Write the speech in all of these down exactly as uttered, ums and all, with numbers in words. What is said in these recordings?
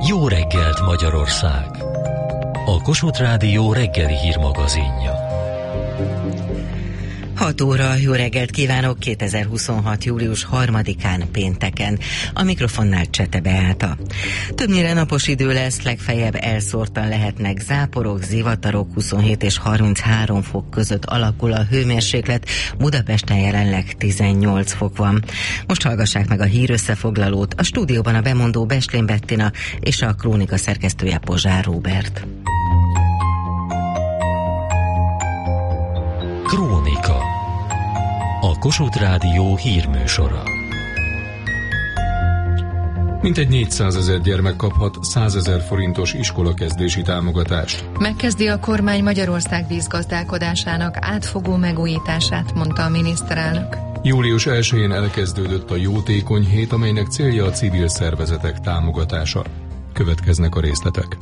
Jó reggelt, Magyarország! A Kossuth Rádió reggeli hírmagazinja. hat óra, jó reggelt kívánok, kétezer-huszonhat. július harmadikán pénteken. A mikrofonnál Csete Beáta. Többnyire napos idő lesz, legfeljebb elszórtan lehetnek záporok, zivatarok, huszonhét és harminchárom fok között alakul a hőmérséklet, Budapesten jelenleg tizennyolc fok van. Most hallgassák meg a hírösszefoglalót, a stúdióban a bemondó Beslén Bettina és a krónika szerkesztője Pozsár Róbert. Krónika. A Kossuth Rádió hírműsora. Mintegy négyszázezer gyermek kaphat százezer forintos iskolakezdési támogatást. Megkezdi a kormány Magyarország vízgazdálkodásának átfogó megújítását, mondta a miniszterelnök. július elsején elkezdődött a Jótékony Hét, amelynek célja a civil szervezetek támogatása. Következnek a részletek.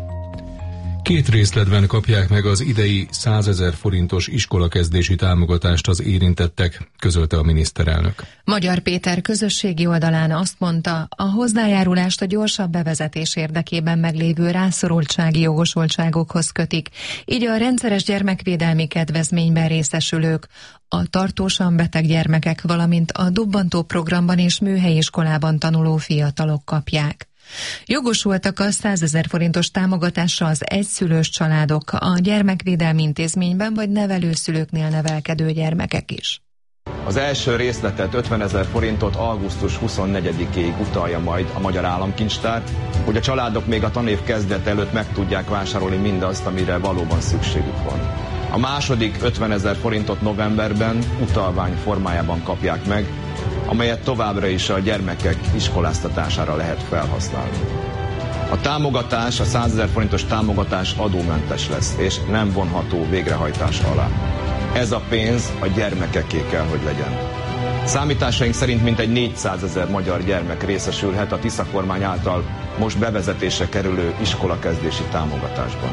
Két részletben kapják meg az idei százezer forintos iskolakezdési támogatást az érintettek, közölte a miniszterelnök. Magyar Péter közösségi oldalán azt mondta, a hozzájárulást a gyorsabb bevezetés érdekében meglévő rászorultsági jogosultságokhoz kötik, így a rendszeres gyermekvédelmi kedvezményben részesülők, a tartósan beteg gyermekek, valamint a Dubbantó programban és műhelyiskolában tanuló fiatalok kapják. Jogosultak a százezer forintos támogatásra az egyszülős családok, a gyermekvédelmi intézményben vagy nevelőszülőknél nevelkedő gyermekek is. Az első részletet, ötvenezer forintot augusztus huszonnegyedikéig utalja majd a Magyar Államkincstár, hogy a családok még a tanév kezdet előtt meg tudják vásárolni mindazt, amire valóban szükségük van. A második ötvenezer forintot novemberben utalvány formájában kapják meg, amelyet továbbra is a gyermekek iskoláztatására lehet felhasználni. A támogatás, a százezer forintos támogatás adómentes lesz, és nem vonható végrehajtás alá. Ez a pénz a gyermekeké kell, hogy legyen. Számításaink szerint mintegy négyszázezer magyar gyermek részesülhet a Tisza kormány által most bevezetésre kerülő iskolakezdési támogatásban.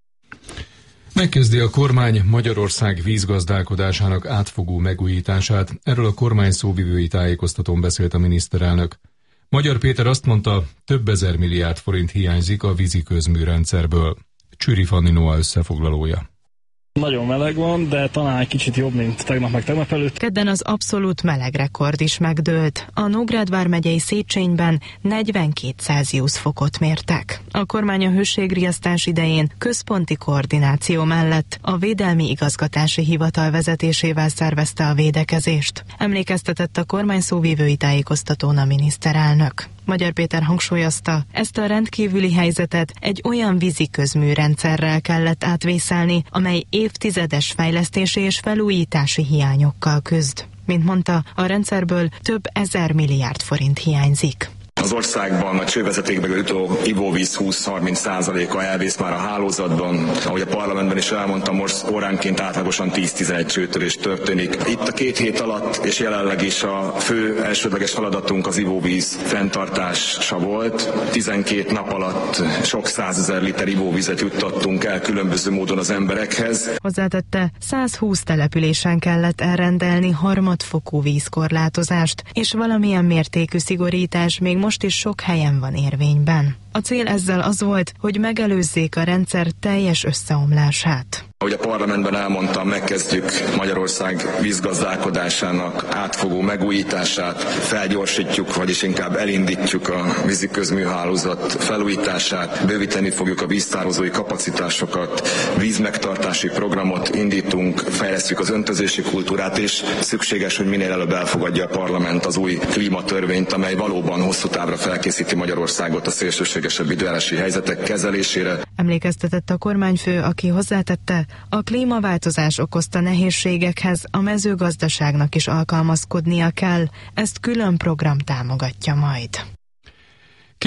Megkezdi a kormány Magyarország vízgazdálkodásának átfogó megújítását, erről a kormány szóvivői tájékoztatón beszélt a miniszterelnök. Magyar Péter azt mondta, több ezer milliárd forint hiányzik a víziközműrendszerből. Csüri Fanni Noa összefoglalója. Nagyon meleg van, de talán egy kicsit jobb, mint tegnap meg tegnap előtt. Kedden az abszolút melegrekord is megdőlt. A Nógrád vármegyei Széchenyben negyvenkét Celsius fokot mértek. A kormány a hőségriasztás idején központi koordináció mellett a Védelmi Igazgatási Hivatal vezetésével szervezte a védekezést. Emlékeztetett a kormány szóvivői tájékoztatón a miniszterelnök. Magyar Péter hangsúlyozta, ezt a rendkívüli helyzetet egy olyan víziközműrendszerrel kellett átvészelni, amely évtizedes fejlesztési és felújítási hiányokkal küzd. Mint mondta, a rendszerből több ezer milliárd forint hiányzik. Az országban a csővezetékbe jutó ivóvíz húsz-harminc százaléka elvész már a hálózatban. Ahogy a parlamentben is elmondtam, most óránként átlagosan tíz-tizenegy csőtörés történik. Itt a két hét alatt és jelenleg is a fő elsődleges feladatunk az ivóvíz fenntartása volt. tizenkét nap alatt sok százezer liter ivóvizet juttattunk el különböző módon az emberekhez. Hozzátette, százhúsz településen kellett elrendelni harmadfokú vízkorlátozást, és valamilyen mértékű szigorítás még most is sok helyen van érvényben. A cél ezzel az volt, hogy megelőzzék a rendszer teljes összeomlását. Ahogy a parlamentben elmondtam, megkezdjük Magyarország vízgazdálkodásának átfogó megújítását, felgyorsítjuk, vagyis inkább elindítjuk a víziközműhálózat felújítását, bővíteni fogjuk a víztározói kapacitásokat, vízmegtartási programot indítunk, fejlesztjük az öntözési kultúrát, és szükséges, hogy minél előbb elfogadja a parlament az új klímatörvényt, amely valóban hosszú távra felkészíti Magyarországot a szélsőségesebb időjárási helyzetek kezelésére. Emlékeztetett a kormányfő, aki hozzátette, a klímaváltozás okozta nehézségekhez a mezőgazdaságnak is alkalmazkodnia kell, ezt külön program támogatja majd.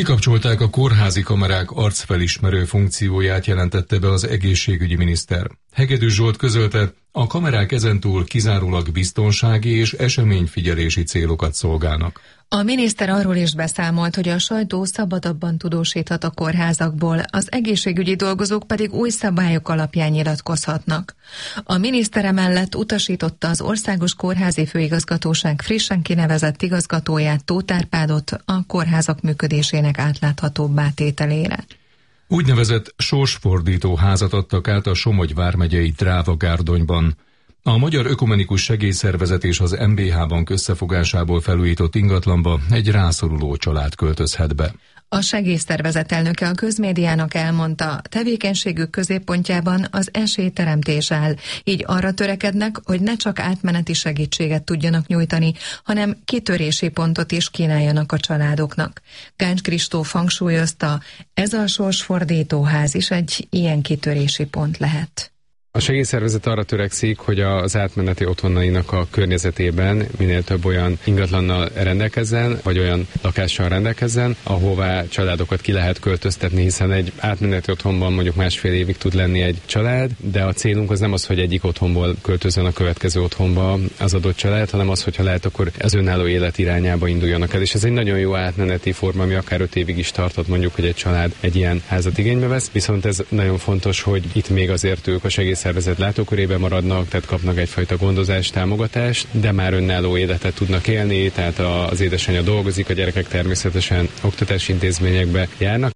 Kikapcsolták a kórházi kamerák arcfelismerő funkcióját, jelentette be az egészségügyi miniszter. Hegedűs Zsolt közölte, a kamerák ezentúl kizárólag biztonsági és eseményfigyelési célokat szolgálnak. A miniszter arról is beszámolt, hogy a sajtó szabadabban tudósíthat a kórházakból, az egészségügyi dolgozók pedig új szabályok alapján nyilatkozhatnak. A miniszter emellett utasította az Országos Kórházi Főigazgatóság frissen kinevezett igazgatóját, Tóth Árpádot a kórházak működésének átláthatóbbá tételére. Úgynevezett sorsfordító házat adtak át a Somogy vármegyei Dráva-Gárdonyban. A Magyar Ökumenikus Segélyszervezet és az em bé há Bank összefogásából felújított ingatlanba egy rászoruló család költözhet be. A segélyszervezet elnöke a közmédiának elmondta, tevékenységük középpontjában az esélyteremtés áll, így arra törekednek, hogy ne csak átmeneti segítséget tudjanak nyújtani, hanem kitörési pontot is kínáljanak a családoknak. Gáncs Kristóf hangsúlyozta, ez a sorsfordító ház is egy ilyen kitörési pont lehet. A segélyszervezet arra törekszik, hogy az átmeneti otthonainak a környezetében minél több olyan ingatlannal rendelkezzen, vagy olyan lakással rendelkezzen, ahová családokat ki lehet költöztetni, hiszen egy átmeneti otthonban mondjuk másfél évig tud lenni egy család, de a célunk az nem az, hogy egyik otthonból költözön a következő otthonba az adott család, hanem az, hogyha lehet, akkor az önálló élet irányába induljanak el. És ez egy nagyon jó átmeneti forma, ami akár öt évig is tartott, mondjuk, hogy egy család egy ilyen házat igénybe vesz. Viszont ez nagyon fontos, hogy itt még azért ők a segélyszervezet szervezet látókörében maradnak, tehát kapnak egyfajta gondozást, támogatást, de már önálló életet tudnak élni, tehát az édesanyja dolgozik, a gyerekek természetesen oktatási intézményekbe járnak.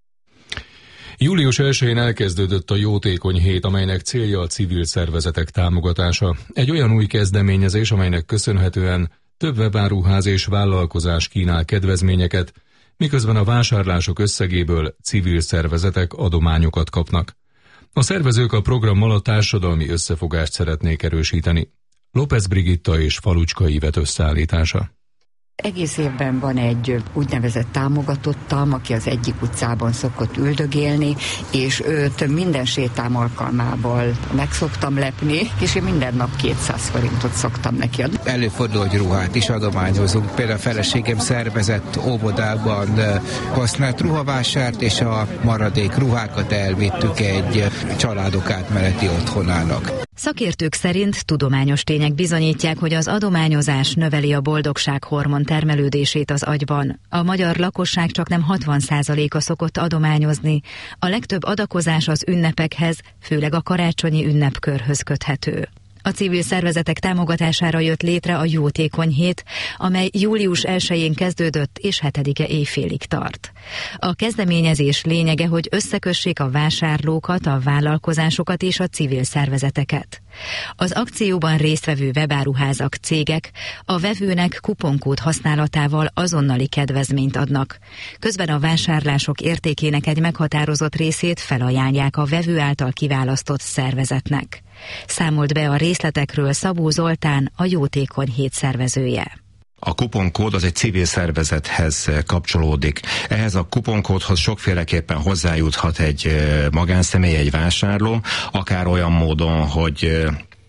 július elsején elkezdődött a Jótékony Hét, amelynek célja a civil szervezetek támogatása. Egy olyan új kezdeményezés, amelynek köszönhetően több webáruház és vállalkozás kínál kedvezményeket, miközben a vásárlások összegéből civil szervezetek adományokat kapnak. A szervezők a programmal a társadalmi összefogást szeretnék erősíteni. López Brigitta és Falucska Ívet összeállítása. Egész évben van egy úgynevezett támogatottam, aki az egyik utcában szokott üldögélni, és őt minden sétám alkalmával meg szoktam lepni, és én minden nap kétszáz forintot szoktam neki adni. Előfordul, hogy ruhát is adományozunk. Például a feleségem szervezett óvodában használt ruhavásárt, és a maradék ruhákat elvittük egy családok átmeneti otthonának. Szakértők szerint tudományos tények bizonyítják, hogy az adományozás növeli a boldogság hormon termelődését az agyban. A magyar lakosság csaknem hatvan százaléka szokott adományozni. A legtöbb adakozás az ünnepekhez, főleg a karácsonyi ünnepkörhöz köthető. A civil szervezetek támogatására jött létre a Jótékony Hét, amely július elsején kezdődött és hetedike éjfélig tart. A kezdeményezés lényege, hogy összekössék a vásárlókat, a vállalkozásokat és a civil szervezeteket. Az akcióban résztvevő webáruházak, cégek a vevőnek kuponkód használatával azonnali kedvezményt adnak. Közben a vásárlások értékének egy meghatározott részét felajánlják a vevő által kiválasztott szervezetnek. Számolt be a részletekről Szabó Zoltán, a Jótékony Hét szervezője. A kuponkód az egy civil szervezethez kapcsolódik. Ehhez a kuponkódhoz sokféleképpen hozzájuthat egy magánszemély, egy vásárló, akár olyan módon, hogy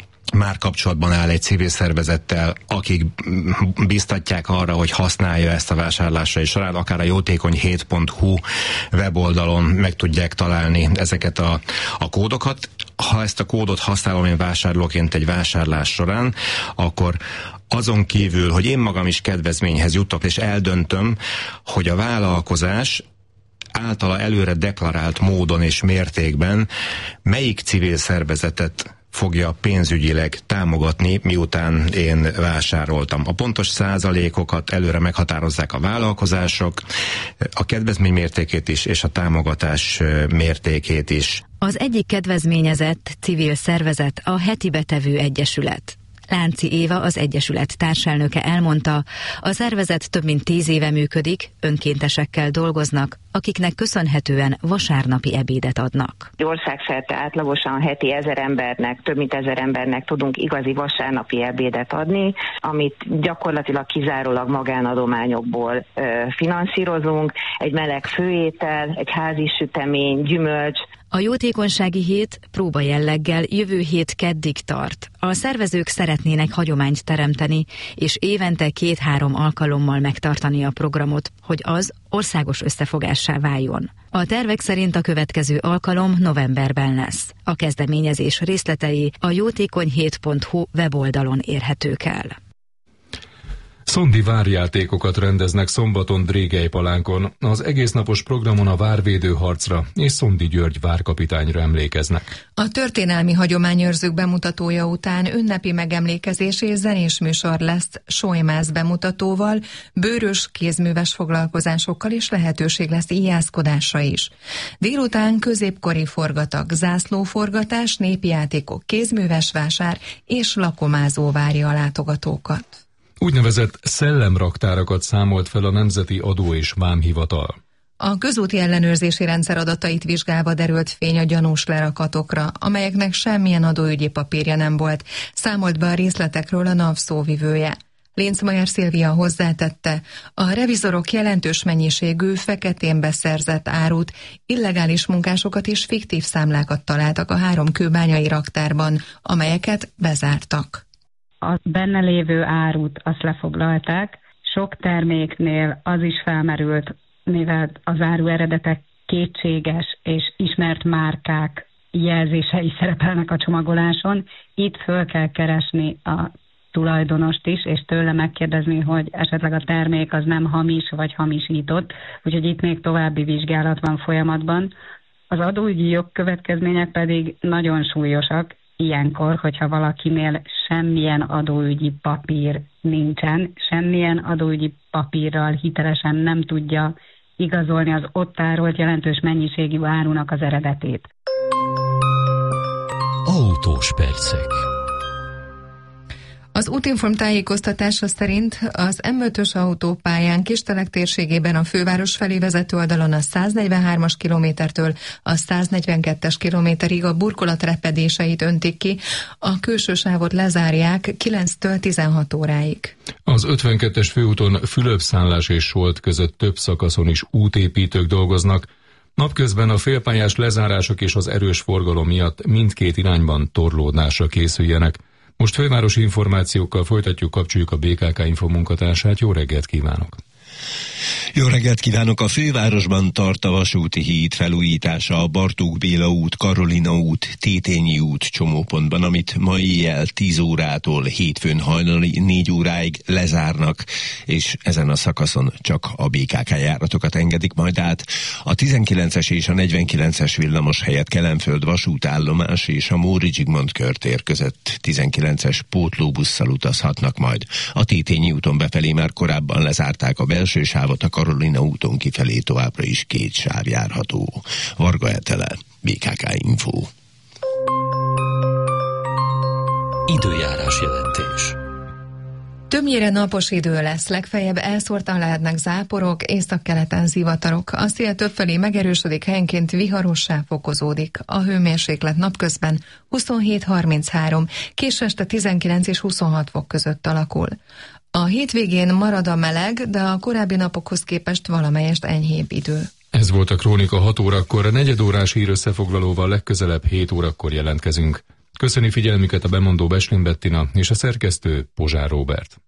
már kapcsolatban áll egy civil szervezettel, akik biztatják arra, hogy használja ezt a vásárlásra is során, akár a jótékony hét pont hu weboldalon meg tudják találni ezeket a, a kódokat. Ha ezt a kódot használom én vásárlóként egy vásárlás során, akkor azon kívül, hogy én magam is kedvezményhez jutok, és eldöntöm, hogy a vállalkozás általa előre deklarált módon és mértékben melyik civil szervezetet fogja pénzügyileg támogatni, miután én vásároltam. A pontos százalékokat előre meghatározzák a vállalkozások, a kedvezmény mértékét is, és a támogatás mértékét is. Az egyik kedvezményezett civil szervezet a Heti Betevő Egyesület. Lánci Éva, az egyesület társelnöke elmondta, a szervezet több mint tíz éve működik, önkéntesekkel dolgoznak, akiknek köszönhetően vasárnapi ebédet adnak. Országszerte átlagosan heti ezer embernek, több mint ezer embernek tudunk igazi vasárnapi ebédet adni, amit gyakorlatilag kizárólag magánadományokból ö, finanszírozunk, egy meleg főétel, egy házi sütemény, gyümölcs. A jótékonysági hét próba jelleggel jövő hét keddig tart. A szervezők szeretnének hagyományt teremteni, és évente két-három alkalommal megtartani a programot, hogy az országos összefogás rendszeressé váljon. A tervek szerint a következő alkalom novemberben lesz. A kezdeményezés részletei a jótékonyhét pont hu weboldalon érhetők el. Szondi várjátékokat rendeznek szombaton Drégelypalánkon. Az egésznapos programon a várvédő harcra és Szondi György várkapitányra emlékeznek. A történelmi hagyományőrzők bemutatója után ünnepi megemlékezés és zenés műsor lesz Solymász bemutatóval, bőrös kézműves foglalkozásokkal és lehetőség lesz íjászkodásra is. Délután középkori forgatag, zászlóforgatás, népi játékok, kézműves vásár és lakomázó várja a látogatókat. Úgynevezett szellemraktárakat számolt fel a Nemzeti Adó- és Vámhivatal. A közúti ellenőrzési rendszer adatait vizsgálva derült fény a gyanús lerakatokra, amelyeknek semmilyen adóügyi papírja nem volt, számolt be a részletekről a NAV szóvivője. Lincmajer Szilvia hozzátette, a revizorok jelentős mennyiségű feketén beszerzett árut, illegális munkásokat és fiktív számlákat találtak a három kőbányai raktárban, amelyeket bezártak. A benne lévő árut azt lefoglalták. Sok terméknél az is felmerült, mivel az áru eredetek kétséges és ismert márkák jelzései szerepelnek a csomagoláson. Itt föl kell keresni a tulajdonost is, és tőle megkérdezni, hogy esetleg a termék az nem hamis vagy hamisított, úgyhogy itt még további vizsgálat van folyamatban. Az adóügyi jogkövetkezmények pedig nagyon súlyosak. Ilyenkor, hogyha valakinél semmilyen adóügyi papír nincsen, semmilyen adóügyi papírral hitelesen nem tudja igazolni az ott tárolt jelentős mennyiségű árunak az eredetét. Autós percek. Az Útinform tájékoztatása szerint az M ötös autópályán Kistelek térségében a főváros felé vezető oldalon a száznegyvenhármas kilométertől a száznegyvenkettes kilométerig a burkolat repedéseit öntik ki, a külső sávot lezárják kilenctől tizenhat óráig. Az ötvenkettes főúton Fülöp-Szánlás és Solt között több szakaszon is útépítők dolgoznak. Napközben a félpályás lezárások és az erős forgalom miatt mindkét irányban torlódásra készüljenek. Most fővárosi információkkal folytatjuk, kapcsoljuk a bé ká ká Info munkatársát. Jó reggelt kívánok! Jó reggelt kívánok! A fővárosban tart a vasúti híd felújítása, a Bartók Béla út, Karolina út, Tétényi út csomópontban, amit ma éjjel tíz órától hétfőn hajnali négy óráig lezárnak, és ezen a szakaszon csak a bé ká ká járatokat engedik majd át. A tizenkilences és a negyvenkilences villamos helyett Kelenföld vasútállomás és a Móricz Zsigmond körtér között tizenkilences pótlóbusszal utazhatnak majd. A Tétényi úton befelé már korábban lezárták a belső sávot, a Karolina úton kifelé továbbra is két sáv járható. Varga Etele, bé ká ká Info. Időjárás jelentés. Többnyire napos idő lesz, legfeljebb elszórtan lehetnek záporok, északkeleten zivatarok. A szél többfelé megerősödik, helyenként viharossá fokozódik. A hőmérséklet napközben huszonhét harminchárom, késeste tizenkilenc és huszonhat fok között alakul. A hétvégén marad a meleg, de a korábbi napokhoz képest valamelyest enyhébb idő. Ez volt a Krónika hat órakor, a negyedórás hírösszefoglalóval legközelebb hét órakor jelentkezünk. Köszöni figyelmüket a bemondó Beslin Bettina és a szerkesztő Pozsár Róbert.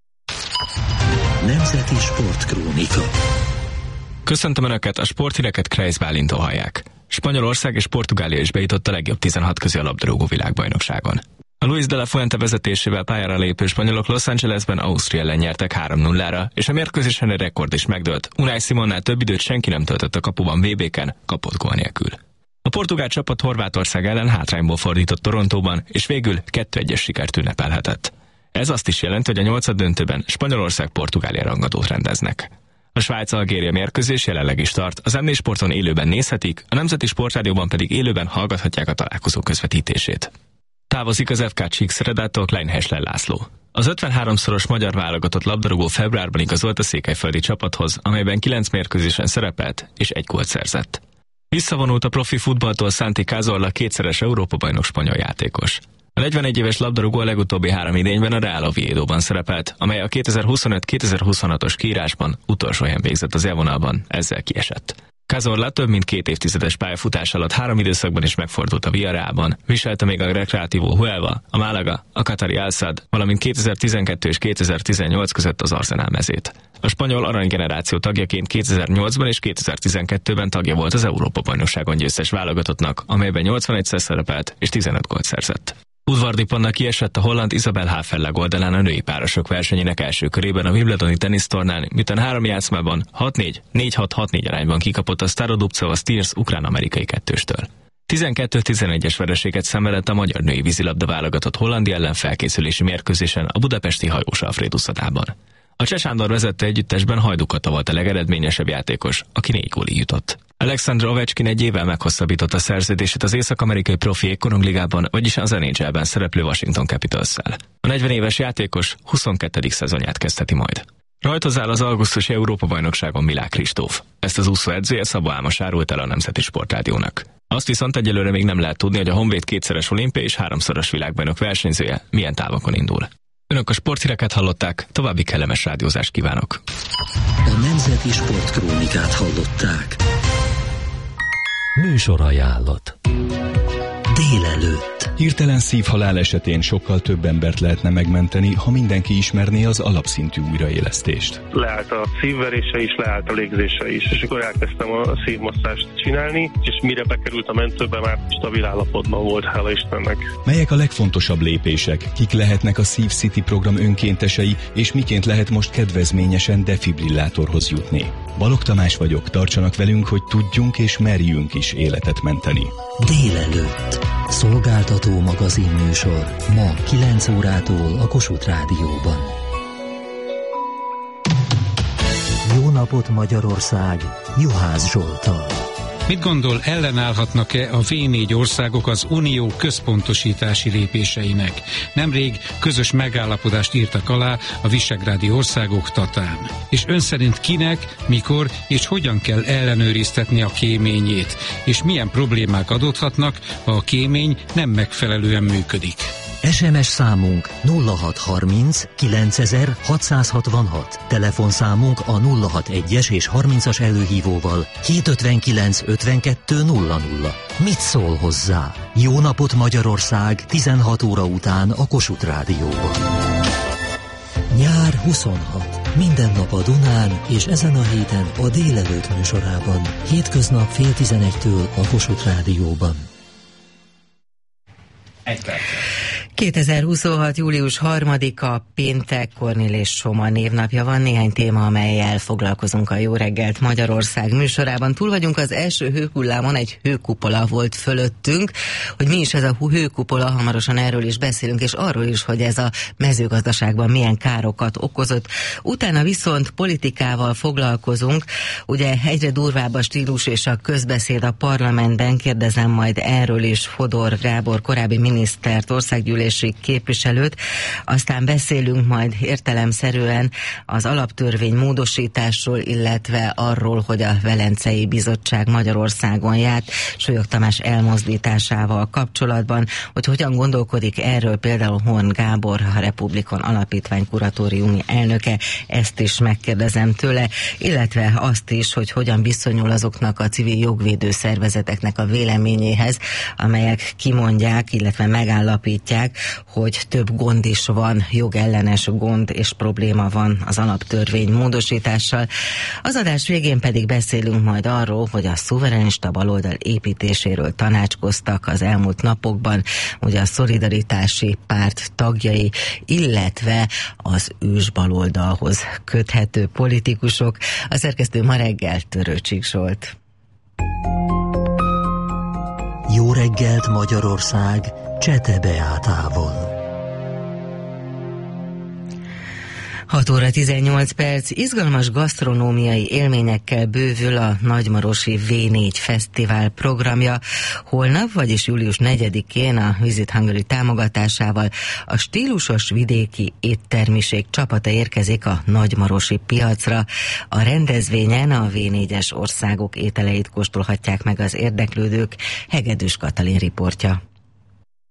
Nemzeti Sportkrónika. Köszöntöm Önöket, a sporthíreket Kreisz Bálintól hallják. Spanyolország és Portugália is bejutott a legjobb tizenhat közé a labdarúgó világbajnokságon. A Luis de la Fuente vezetésével pályára lépő spanyolok Los Angelesben Ausztria ellen nyertek három nullára, és a mérkőzésen egy rekord is megdőlt. Unai Simonnál több időt senki nem töltött a kapuban vé bé-ken, kapott gól nélkül. A portugál csapat Horvátország ellen hátrányból fordított Torontóban, és végül kettő egyes sikert ünnepelhetett. Ez azt is jelenti, hogy a nyolcaddöntőben Spanyolország Portugália rangadót rendeznek. A Svájc-Algéria mérkőzés jelenleg is tart, az em négy Sporton élőben nézhetik, a Nemzeti Sportrádióban pedig élőben hallgathatják a találkozó közvetítését. Távozik az ef ká Csíkszeredától Klein Hesler László. Az ötvenháromszoros magyar válogatott labdarúgó februárban igazolt a székelyföldi csapathoz, amelyben kilenc mérkőzésen szerepelt és egy gólt szerzett. Visszavonult a profi futballtól Santi Cazorla, kétszeres Európa-bajnok spanyol játékos. A negyvenegy éves labdarúgó a legutóbbi három idényben a Real Oviedóban szerepelt, amely a kétezer-huszonöt kétezer-huszonhatos kiírásban utolsó helyen végzett az élvonalban, ezzel kiesett. Cazorla több mint két évtizedes pályafutás alatt három időszakban is megfordult a Villarrealban, viselte még a Recreativo Huelva, a Málaga, a Qatari Al Sadd, valamint kétezer-tizenkettő és kétezer-tizennyolc között az Arsenal mezét. A spanyol aranygeneráció tagjaként kétezer-nyolcban és kétezer-tizenkettőben tagja volt az Európa-bajnokságon győztes válogatottnak, amelyben nyolcvanegyszer szerepelt és tizenöt gólt szerzett. Udvardipanna kiesett a holland Isabel Haferleg oldalán a női párosok versenyének első körében a Wimbledoni tenisztornán, miután három játszmában hat négy, négy hat, hat négy arányban kikapott a Starodubcova Steers ukrán-amerikai kettőstől. tizenkettő tizenegyes vereséget szenvedett a magyar női vízilabda válogatott Hollandia ellen felkészülési mérkőzésen a budapesti Hajós Alfréd uszodában. A Cseh Sándor vezette együttesben Hajdú Kata volt a legeredményesebb játékos, aki négy gólig jutott. Alexander Ovechkin egy évvel meghosszabbította szerződését az észak-amerikai profi jégkorongligában, vagyis az en há el-ben szereplő Washington Capitals-szel. A negyven éves játékos huszonkettedik szezonját kezdheti majd. Rajthoz áll az augusztusi Európa-bajnokságon Milák Kristóf. Ezt az úszó edzője Szabó Álmos árult el a Nemzeti Sportrádiónak. Azt viszont egyelőre még nem lehet tudni, hogy a Honvéd kétszeres olimpia és háromszoros világbajnok versenyzője milyen távokon indul. Önök a sporthíreket hallották, további kellemes rádiózást kívánok. A Nemzeti Sportkrónikát hallották. Műsorajánlat. Délelőtt. Hirtelen szívhalál esetén sokkal több embert lehetne megmenteni, ha mindenki ismerné az alapszintű újraélesztést. Leállt a szívverése is, leállt a légzése is, és akkor elkezdtem a szívmasszást csinálni, és mire bekerült a mentőbe, már stabil állapotban volt, hála Istennek. Melyek a legfontosabb lépések? Kik lehetnek a Szív City program önkéntesei, és miként lehet most kedvezményesen defibrillátorhoz jutni? Balogh Tamás vagyok, tartsanak velünk, hogy tudjunk és merjünk is életet menteni. Délelőtt. Szolgáltató magazinműsor ma kilenc órától a Kossuth Rádióban. Jó napot Magyarország, Juhász Zsolttal. Mit gondol, ellenállhatnak-e a vé négy országok az unió központosítási lépéseinek? Nemrég közös megállapodást írtak alá a visegrádi országok Tatán. És ön szerint kinek, mikor és hogyan kell ellenőriztetni a kéményét? És milyen problémák adódhatnak, ha a kémény nem megfelelően működik? es em es számunk nulla hat harminc kilencezer hatszázhatvanhat, telefonszámunk a nulla hat egyes és harmincas előhívóval hétszázötvenkilenc ötvenkettő nulla nulla. Mit szól hozzá? Jó napot Magyarország tizenhat óra után a Kossuth Rádióban. Nyár huszonhat. Minden nap a Dunán, és ezen a héten a délelőtt műsorában. Hétköznap fél tizenegytől a Kossuth Rádióban. Egy perc. kétezer-huszonhat. július harmadika, péntek, Kornél Soma névnapja van. Néhány téma, amellyel foglalkozunk a Jó reggelt Magyarország műsorában. Túl vagyunk az első hőhullámon, egy hőkupola volt fölöttünk. Hogy mi is ez a hőkupola, hamarosan erről is beszélünk, és arról is, hogy ez a mezőgazdaságban milyen károkat okozott. Utána viszont politikával foglalkozunk. Ugye egyre durvább a stílus és a közbeszéd a parlamentben. Kérdezem majd erről is Fodor Gábor, korábbi minisztert, országgyűlés képviselőt, aztán beszélünk majd értelemszerűen az alaptörvény módosításról, illetve arról, hogy a Velencei Bizottság Magyarországon járt Solyog Tamás elmozdításával kapcsolatban, hogy hogyan gondolkodik erről például Horn Gábor, a Republikon Alapítvány kuratóriumi elnöke, ezt is megkérdezem tőle, illetve azt is, hogy hogyan viszonyul azoknak a civil jogvédő szervezeteknek a véleményéhez, amelyek kimondják, illetve megállapítják, hogy több gond is van, jogellenes gond és probléma van az alaptörvény módosítással. Az adás végén pedig beszélünk majd arról, hogy a szuverenista baloldal építéséről tanácskoztak az elmúlt napokban, ugye a Szolidaritási Párt tagjai, illetve az ős baloldalhoz köthető politikusok. A szerkesztő ma reggel Törőcsik Zsolt. Jó reggelt Magyarország, Csete Beátával. hat óra tizennyolc perc, izgalmas gasztronómiai élményekkel bővül a Nagymarosi vé négy Fesztivál programja. Holnap, vagyis július negyedikén a Visit Hungary támogatásával a stílusos vidéki éttermiség csapata érkezik a nagymarosi piacra. A rendezvényen a vé négyes országok ételeit kóstolhatják meg az érdeklődők. Hegedűs Katalin riportja.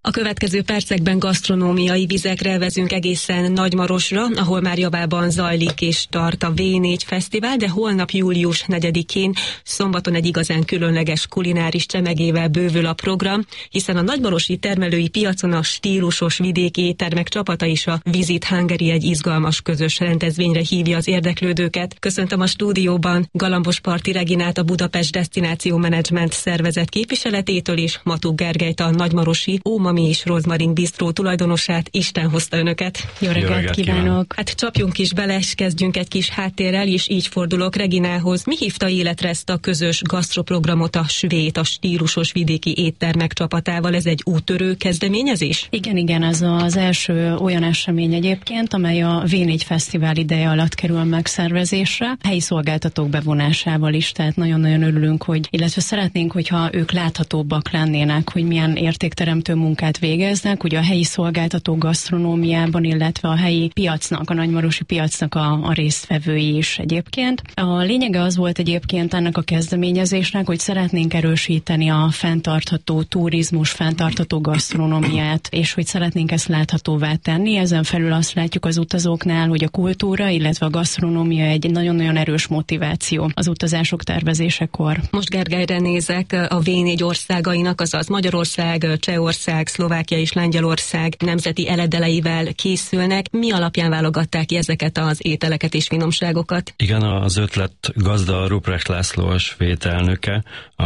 A következő percekben gasztronómiai vizekre vezünk egészen Nagymarosra, ahol már javában zajlik és tart a vé négy Fesztivál, de holnap július negyedikén szombaton egy igazán különleges kulináris csemegével bővül a program, hiszen a nagymarosi termelői piacon a stílusos vidéki éttermek csapata is a Visit Hungary egy izgalmas közös rendezvényre hívja az érdeklődőket. Köszöntöm a stúdióban Galambos Parti Reginát, a Budapest Desztináció Menedzsment szervezet képviseletétől, és Matuk Gergelyt, a nagymarosi Ómami és Rozmarin Bistró tulajdonosát. Isten hozta önöket. Jó reggelt, Jó reggelt kívánok! kívánok. Hát csapjunk is bele, és kezdjünk egy kis háttérrel, és így fordulok Reginához. Mi hívta életre ezt a közös gasztroprogramot a Svét, a stílusos vidéki éttermek csapatával? Ez egy úttörő kezdeményezés? Igen, igen, ez az első olyan esemény egyébként, amely a vé négy Fesztivál ideje alatt kerül megszervezésre, helyi szolgáltatók bevonásával is, tehát nagyon-nagyon örülünk, hogy, illetve szeretnénk, hogyha ők láthatóbbak lennének, hogy milyen értékteremtő munkát végeznek, ugye a helyi szolgáltató gasztronómiában, illetve a helyi piacnak, a nagymarosi piacnak a, a résztvevői is egyébként. A lényege az volt egyébként ennek a kezdeményezésnek, hogy szeretnénk erősíteni a fenntartható turizmus, fenntartható gasztronómiát, és hogy szeretnénk ezt láthatóvá tenni. Ezen felül azt látjuk az utazóknál, hogy a kultúra, illetve a gasztronómia egy nagyon-nagyon erős motiváció az utazások tervezésekor. Most Gergelyre nézek, a vé négy országainak, azaz Magyarország, Csehország, Szlovákia és Lengyelország nemzeti eledeleivel készülnek. Mi alapján válogatták ki ezeket az ételeket és finomságokat? Igen, az ötlet gazda Ruprecht László a svéd elnöke,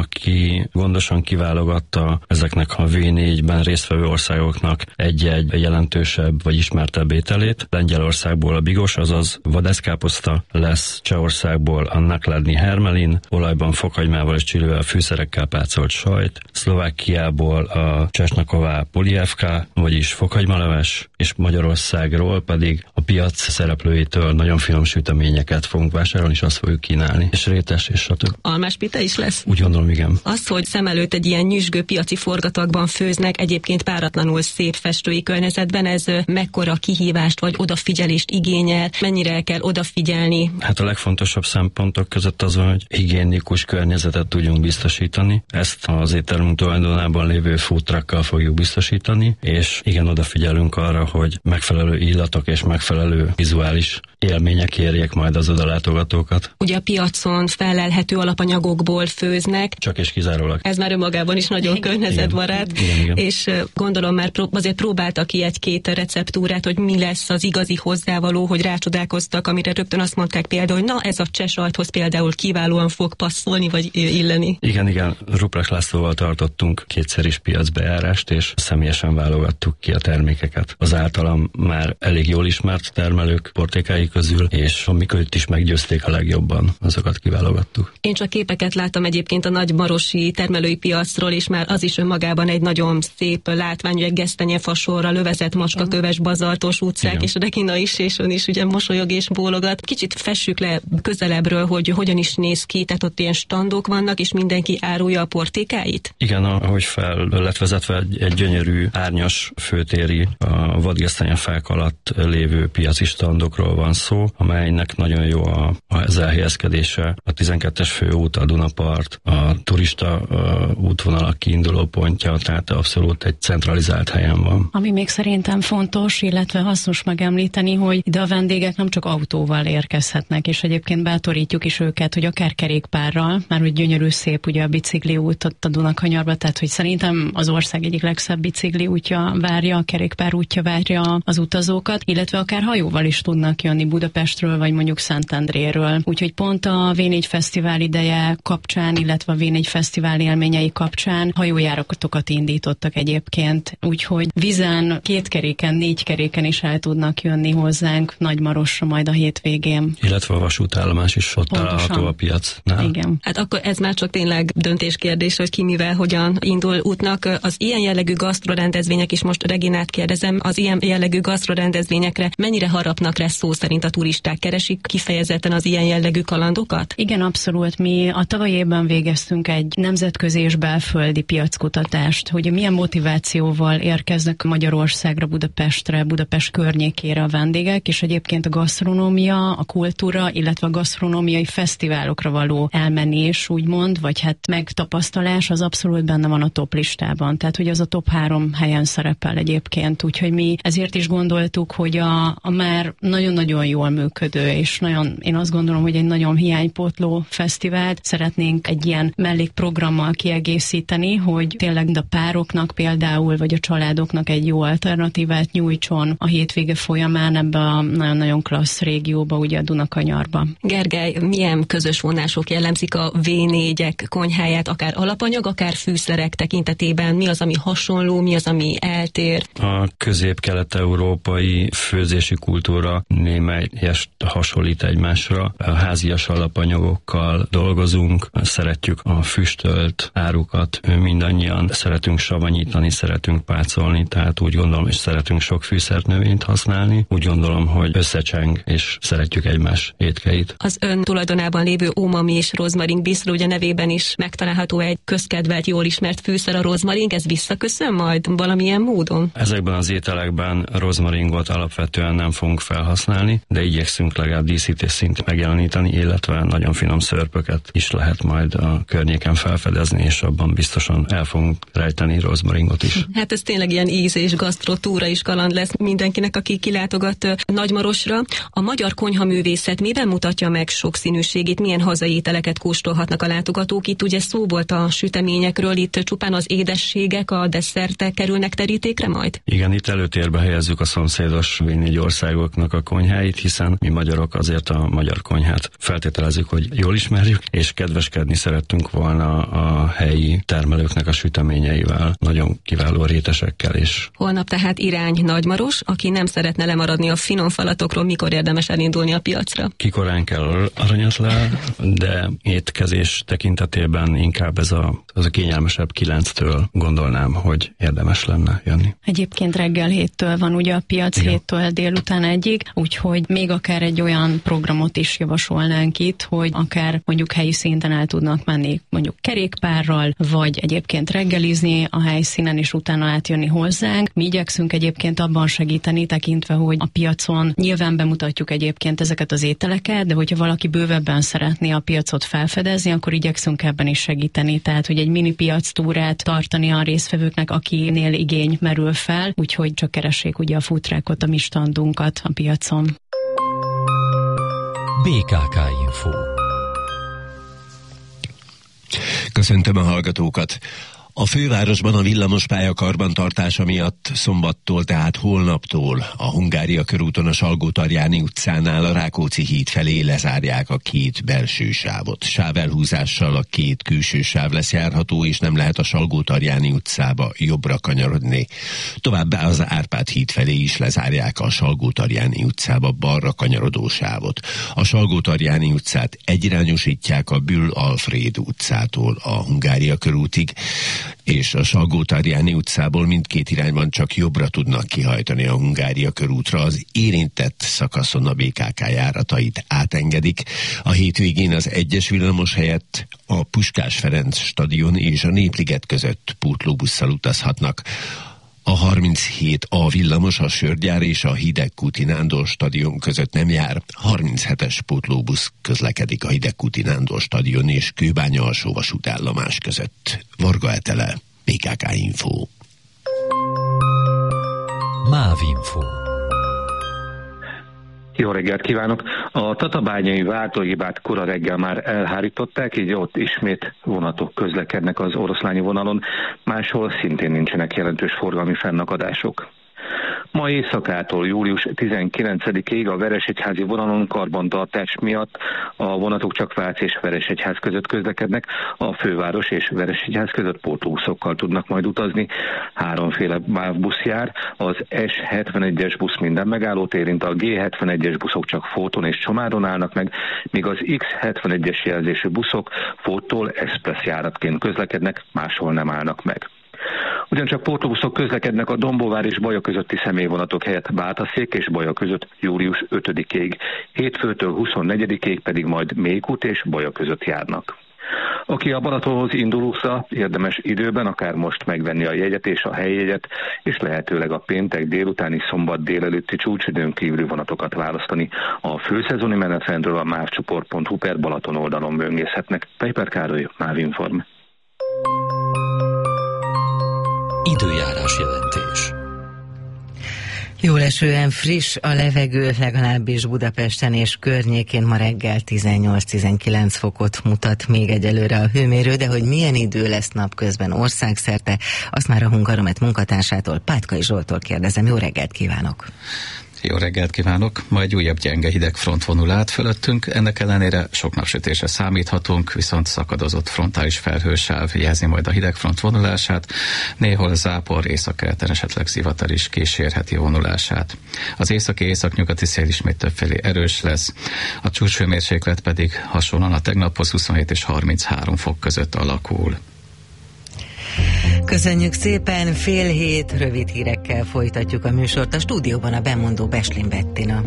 aki gondosan kiválogatta ezeknek a vé négyben résztvevő országoknak egy-egy jelentősebb vagy ismertebb ételét. Lengyelországból a bigos, azaz vadászkáposzta lesz, Csehországból a nakladni hermelin, olajban fokhagymával és csirővel fűszerekkel pácolt sajt, Szlovákiából a csesnaková polievka, vagyis fokhagymaleves, és Magyarországról pedig a piac szereplőitől nagyon finom süteményeket fogunk vásárolni, és azt fogjuk kínálni. És rétes, és stb. Almáspita is lesz? Úgy gondolom, igen. Az, hogy szem előtt egy ilyen nyüzsgő piaci forgatagban főznek, egyébként páratlanul szép festői környezetben, ez mekkora kihívást vagy odafigyelést igényel, mennyire kell odafigyelni? Hát a legfontosabb szempontok között az van, hogy higiénikus környezetet tudjunk biztosítani. Ezt az éttermünk tulajdonában lévő food truckkal fogjuk biztosítani, és igen, odafigyelünk arra, hogy megfelelő illatok és megfelelő vizuális élmények érjék majd az odalátogatókat. Ugye a piacon felelhető alapanyagokból főznek. Csak és kizárólag. Ez már önmagában is nagyon környezetbarát. Igen, igen. És gondolom már azért próbáltak ki egy-két receptúrát, hogy mi lesz az igazi hozzávaló, hogy rácsodálkoztak, amire rögtön azt mondták például, hogy na ez a cseh sajthoz például kiválóan fog passzolni, vagy illeni. Igen, igen. Ruprecht Lászlóval tartottunk kétszer is piacbejárást, és személyesen válogattuk ki a termékeket. Az általam már elég jól ismert termelők portékái közül, és amiket is meggyőzték a legjobban, azokat kiválogattuk. Én csak képeket láttam egyébként a nagymarosi termelői piacról, és már az is önmagában egy nagyon szép látvány, egy gesztenyefasorra lövezett macskaköves bazaltos utcák, igen. És a Regina is, és ön is ugye mosolyog és bólogat. Kicsit fessük le közelebbről, hogy hogyan is néz ki, tehát ott ilyen standok vannak, és mindenki árulja a portékáit? Igen, ahogy fel lett vezetve egy, egy gyönyörű árnyas főtéri, a vadgesztenyefák alatt lévő piaci standokról van szó, amelynek nagyon jó a, az elhelyezkedése. A tizenkettes főút, a Dunapart, a turista a útvonalak kiinduló pontja, tehát abszolút egy centralizált helyen van. Ami még szerintem fontos, illetve hasznos megemlíteni, hogy ide a vendégek nem csak autóval érkezhetnek, és egyébként bátorítjuk is őket, hogy akár kerékpárral, már hogy gyönyörű szép ugye a bicikli út ott a Dunakanyarba, tehát hogy szerintem az ország egyik legszebb bicikli útja várja, a kerékpár útja várja az utazókat, illetve akár hajóval is tudnak jönni Budapestről, vagy mondjuk Szentendréről. Úgyhogy pont a vé négy Fesztivál ideje kapcsán, illetve a vé négy Fesztivál élményei kapcsán hajójáratokat indítottak egyébként. Úgyhogy vízen, két keréken, négy keréken is el tudnak jönni hozzánk Nagymarosra majd a hétvégén. Illetve a vasútállomás is ott található a piacnál. Igen. Hát akkor ez már csak tényleg döntéskérdés, hogy ki mivel, hogyan indul útnak. Az ilyen jellegű gasztrorendezvények is, most Reginát kérdezem, az ilyen jellegű gasztrorendezvényekre mennyire harapnak rá szó szerint a turisták? Keresik kifejezetten az ilyen jellegű kalandokat? Igen, abszolút. Mi a tavaly évben végeztünk egy nemzetközi és belföldi piackutatást, hogy milyen motivációval érkeznek Magyarországra, Budapestre, Budapest környékére a vendégek, és egyébként a gasztronómia, a kultúra, illetve a gasztronómiai fesztiválokra való elmenés, úgymond, vagy hát megtapasztalás az abszolút benne van a top listában. Tehát, hogy az a top top három helyen szerepel egyébként, úgyhogy mi ezért is gondoltuk, hogy a, a már nagyon-nagyon jól működő, és nagyon, én azt gondolom, hogy egy nagyon hiánypótló fesztivált szeretnénk egy ilyen mellékprogrammal kiegészíteni, hogy tényleg a pároknak például, vagy a családoknak egy jó alternatívát nyújtson a hétvége folyamán ebbe a nagyon-nagyon klassz régióba, ugye a Dunakanyarba. Gergely, milyen közös vonások jellemzik a vé négyek konyháját, akár alapanyag, akár fűszerek tekintetében? Mi az, ami hasonló, mi az, ami eltér? A közép-kelet-európai főzési kultúra némelyest hasonlít egymásra. A házias alapanyagokkal dolgozunk, szeretjük a füstölt árukat, mindannyian szeretünk savanyítani, szeretünk pácolni, tehát úgy gondolom, és szeretünk sok fűszernövényt használni. Úgy gondolom, hogy összecseng, és szeretjük egymás étkeit. Az ön tulajdonában lévő Umami és rozmarin bisztró, ugye nevében is megtalálható egy közkedvelt, jól ismert fűszer, a rozmarin, ez visszaköszön majd valamilyen módon? Ezekben az ételekben rozmaringot alapvetően nem fogunk felhasználni, de igyekszünk legalább díszítés szint megjeleníteni, illetve nagyon finom szörpöket is lehet majd a környéken felfedezni, és abban biztosan el fogunk rejteni rozmaringot is. Hát ez tényleg ilyen íz és gasztrotúra is kaland lesz mindenkinek, aki kilátogat Nagymarosra. A magyar konyhaművészet miben mutatja meg sokszínűségét, milyen hazai ételeket kóstolhatnak a látogatók? Itt ugye szó volt a süteményekről, itt csupán az édességek, a desszertek kerülnek terítékre majd? Igen, itt előtérbe helyezzük a szomszédos vé négy országoknak a konyháit, hiszen mi magyarok azért a magyar konyhát feltételezzük, hogy jól ismerjük, és kedveskedni szerettünk volna a helyi termelőknek a süteményeivel, nagyon kiváló rétesekkel is. Holnap tehát irány Nagymaros, aki nem szeretne lemaradni a finom falatokról, mikor érdemes elindulni a piacra? Kikorán kell aranyat le, de étkezés tekintetében inkább ez a, az a kényelmesebb kilenctől gondolnám, hogy érdemes lenne jönni. Egyébként reggel héttől van ugye a piac, igen, héttől délután egyig, úgyhogy még akár egy olyan programot is javasolnánk itt, hogy akár mondjuk helyi szinten el tudnak menni mondjuk kerékpárral, vagy egyébként reggelizni a helyszínen, és utána átjönni hozzánk. Mi igyekszünk egyébként abban segíteni, tekintve, hogy a piacon nyilván bemutatjuk egyébként ezeket az ételeket, de hogyha valaki bővebben szeretné a piacot felfedezni, akkor igyekszünk ebben is segíteni. Tehát, hogy egy mini piactúrát tartani a résztvevőknek, akinél igény merül fel, úgyhogy csak keressék ugye a foodtruckot, a mi standunkat a piacon. bé ká ká Info. Köszöntöm a hallgatókat! A fővárosban a villamospálya karbantartása miatt szombattól, tehát holnaptól a Hungária körúton a Salgótarjáni utcánál a Rákóczi híd felé lezárják a két belső sávot. Sávelhúzással a két külső sáv lesz járható, és nem lehet a Salgótarjáni utcába jobbra kanyarodni. Továbbá az Árpád híd felé is lezárják a Salgótarjáni utcába balra kanyarodó sávot. A Salgótarjáni utcát egyirányosítják a Bül Alfréd utcától a Hungária körútig, és a Salgótarjáni utcából mindkét irányban csak jobbra tudnak kihajtani a Hungária körútra. Az érintett szakaszon a bé ká ká járatait átengedik. A hétvégén az egyes villamos helyett a Puskás Ferenc stadion és a Népliget között pótlóbusszal utazhatnak. A harminchét A villamos a Sörgyár és a Hidegkúti Nándor stadion között nem jár. harminchetes pótlóbusz közlekedik a Hidegkúti Nándor stadion és Kőbánya alsó vasútállomás között. Varga Etele, bé ká ká Info. Mávinfo. Jó reggelt kívánok! A tatabányai váltóhibát kora reggel már elhárították, így ott ismét vonatok közlekednek az oroszlányi vonalon, máshol szintén nincsenek jelentős forgalmi fennakadások. Ma éjszakától július tizenkilencedikéig a Veresegyházi vonalon karbantartás miatt a vonatok csak Vác és Veresegyház között közlekednek, a főváros és Veresegyház között pótlóbuszokkal tudnak majd utazni. Háromféle busz jár, az S hetvenegyes busz minden megállót érint, a G hetvenegyes buszok csak Fóton és Csomáron állnak meg, míg az X hetvenegyes jelzésű buszok Fóttól express járatként közlekednek, máshol nem állnak meg. Ugyancsak pótlóbuszok közlekednek a Dombóvár és Baja közötti személyvonatok helyett Bátaszék és Baja között július ötödikéig, hétfőtől huszonnegyedikéig pedig majd Mékút és Baja között járnak. Aki a Balatonhoz indul úszra, érdemes időben, akár most megvenni a jegyet és a helyjegyet, és lehetőleg a péntek délutáni, szombat délelőtti csúcsidőn kívüli vonatokat választani. A főszezoni menetrendről a mávcsoport pont hu per Balaton oldalon böngészhetnek. Pejper Károly, Mávinform. Időjárás jelentés. Jól esően friss a levegő, legalábbis Budapesten és környékén ma reggel tizennyolc-tizenkilenc fokot mutat még egyelőre a hőmérő, de hogy milyen idő lesz napközben országszerte, azt már a Hungaromet munkatársától, Pátkai Zsolttól kérdezem. Jó reggelt kívánok! Jó reggelt kívánok! Ma egy újabb gyenge hidegfront vonul át fölöttünk, ennek ellenére sok napsütésre számíthatunk, viszont szakadozott frontális felhősáv jelzi majd a hidegfront vonulását, néhol zápor, északkeleten esetleg zivatar is kísérheti vonulását. Az északi északnyugati szél ismét többfelé erős lesz, a csúcshőmérséklet pedig hasonlóan a tegnaphoz huszonhét és harminchárom fok között alakul. Köszönjük szépen, fél hét rövid hírekkel folytatjuk a műsort. A stúdióban a bemondó Beslin Bettina.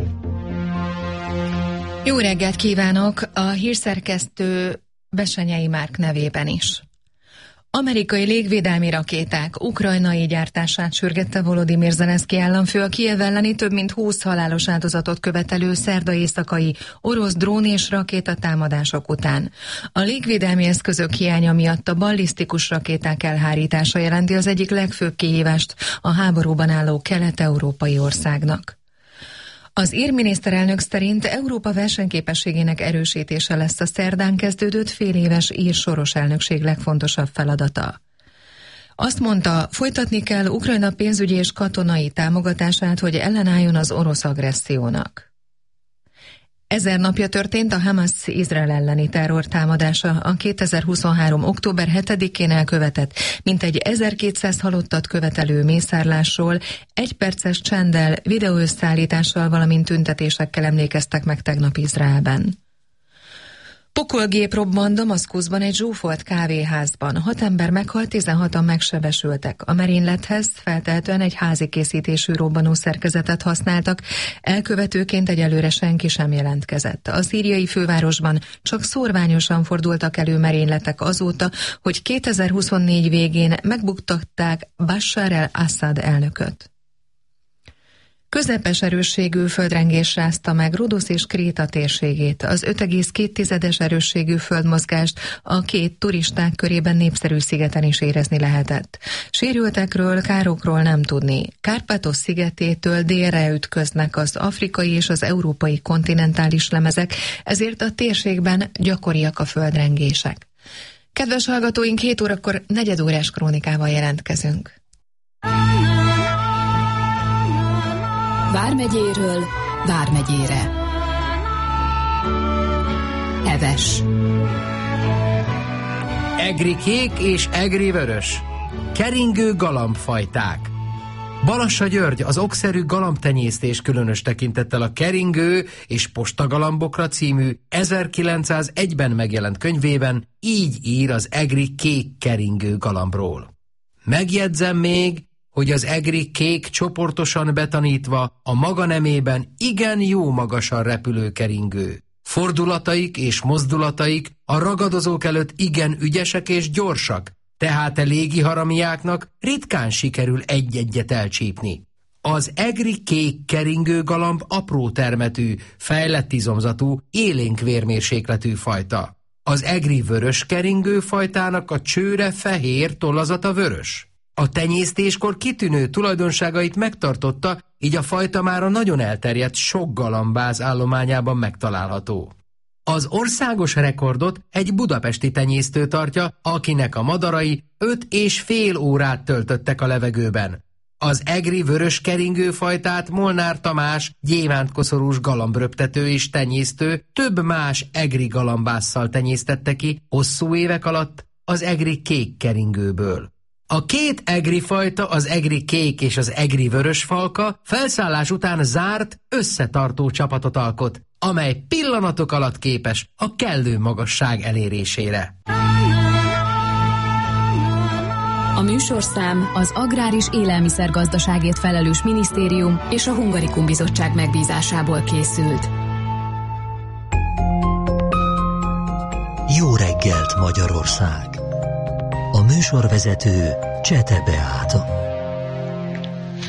Jó reggelt kívánok a hírszerkesztő Besenyei Márk nevében is. Amerikai légvédelmi rakéták ukrajnai gyártását sürgette Volodymyr Zelenszky államfő a Kijev elleni több mint húsz halálos áldozatot követelő szerda éjszakai orosz drón és rakéta támadások után. A légvédelmi eszközök hiánya miatt a ballisztikus rakéták elhárítása jelenti az egyik legfőbb kihívást a háborúban álló kelet-európai országnak. Az ír miniszterelnök szerint Európa versenyképességének erősítése lesz a szerdán kezdődött féléves ír soros elnökség legfontosabb feladata. Azt mondta, folytatni kell Ukrajna pénzügyi és katonai támogatását, hogy ellenálljon az orosz agressziónak. Ezer napja történt a Hamas Izrael elleni terrortámadása, a kétezer-huszonhárom. október hetedikén elkövetett, mintegy ezerkétszáz halottat követelő mészárlásról, egyperces csenddel, videóösszeállítással, valamint tüntetésekkel emlékeztek meg tegnap Izraelben. Pokolgép robbant Damaszkuszban egy zsúfolt kávéházban. Hat ember meghalt, tizenhatan megsebesültek. A merénylethez feltehetően egy házi készítésű robbanószerkezetet használtak, elkövetőként egyelőre senki sem jelentkezett. A szíriai fővárosban csak szórványosan fordultak elő merényletek azóta, hogy kétezer-huszonnégy végén megbuktatták Bashar el-Assad elnököt. Közepes erősségű földrengés rázta meg Rodosz és Kréta térségét. Az öt egész két erősségű földmozgást a két turisták körében népszerű szigeten is érezni lehetett. Sérültekről, károkról nem tudni. Kárpátos szigetétől délre ütköznek az afrikai és az európai kontinentális lemezek, ezért a térségben gyakoriak a földrengések. Kedves hallgatóink, hét órakor negyedórás krónikával jelentkezünk. Vármegyéről Vármegyére. Heves. Egri kék és egri vörös. Keringő galambfajták. Balassa György az okszerű galambtenyésztés különös tekintettel a Keringő és postagalambokra című ezerkilencszázegyben megjelent könyvében így ír az egri kék keringő galambról. Megjegyzem még, hogy az egri kék csoportosan betanítva a maga nemében igen jó magasan repülő keringő. Fordulataik és mozdulataik a ragadozók előtt igen ügyesek és gyorsak, tehát a légiharamiáknak ritkán sikerül egy-egyet elcsípni. Az egri kék keringő galamb apró termetű, fejlett izomzatú, élénk vérmérsékletű fajta. Az egri vörös keringő fajtának a csőre fehér, tollazata vörös. A tenyésztéskor kitűnő tulajdonságait megtartotta, így a fajta már a nagyon elterjedt sok galambáz állományában megtalálható. Az országos rekordot egy budapesti tenyésztő tartja, akinek a madarai öt és fél órát töltöttek a levegőben. Az egri vörös keringő fajtát Molnár Tamás, gyémántkoszorús galambröptető és tenyésztő több más egri galambásszal tenyésztette ki hosszú évek alatt az egri kék keringőből. A két egri fajta, az egri kék és az egri vörös falka felszállás után zárt, összetartó csapatot alkot, amely pillanatok alatt képes a kellő magasság elérésére. A műsorszám az Agrár és Élelmiszergazdaságért felelős minisztérium és a Hungarikum Bizottság megbízásából készült. Jó reggelt, Magyarország! A műsorvezető Csete Beáta.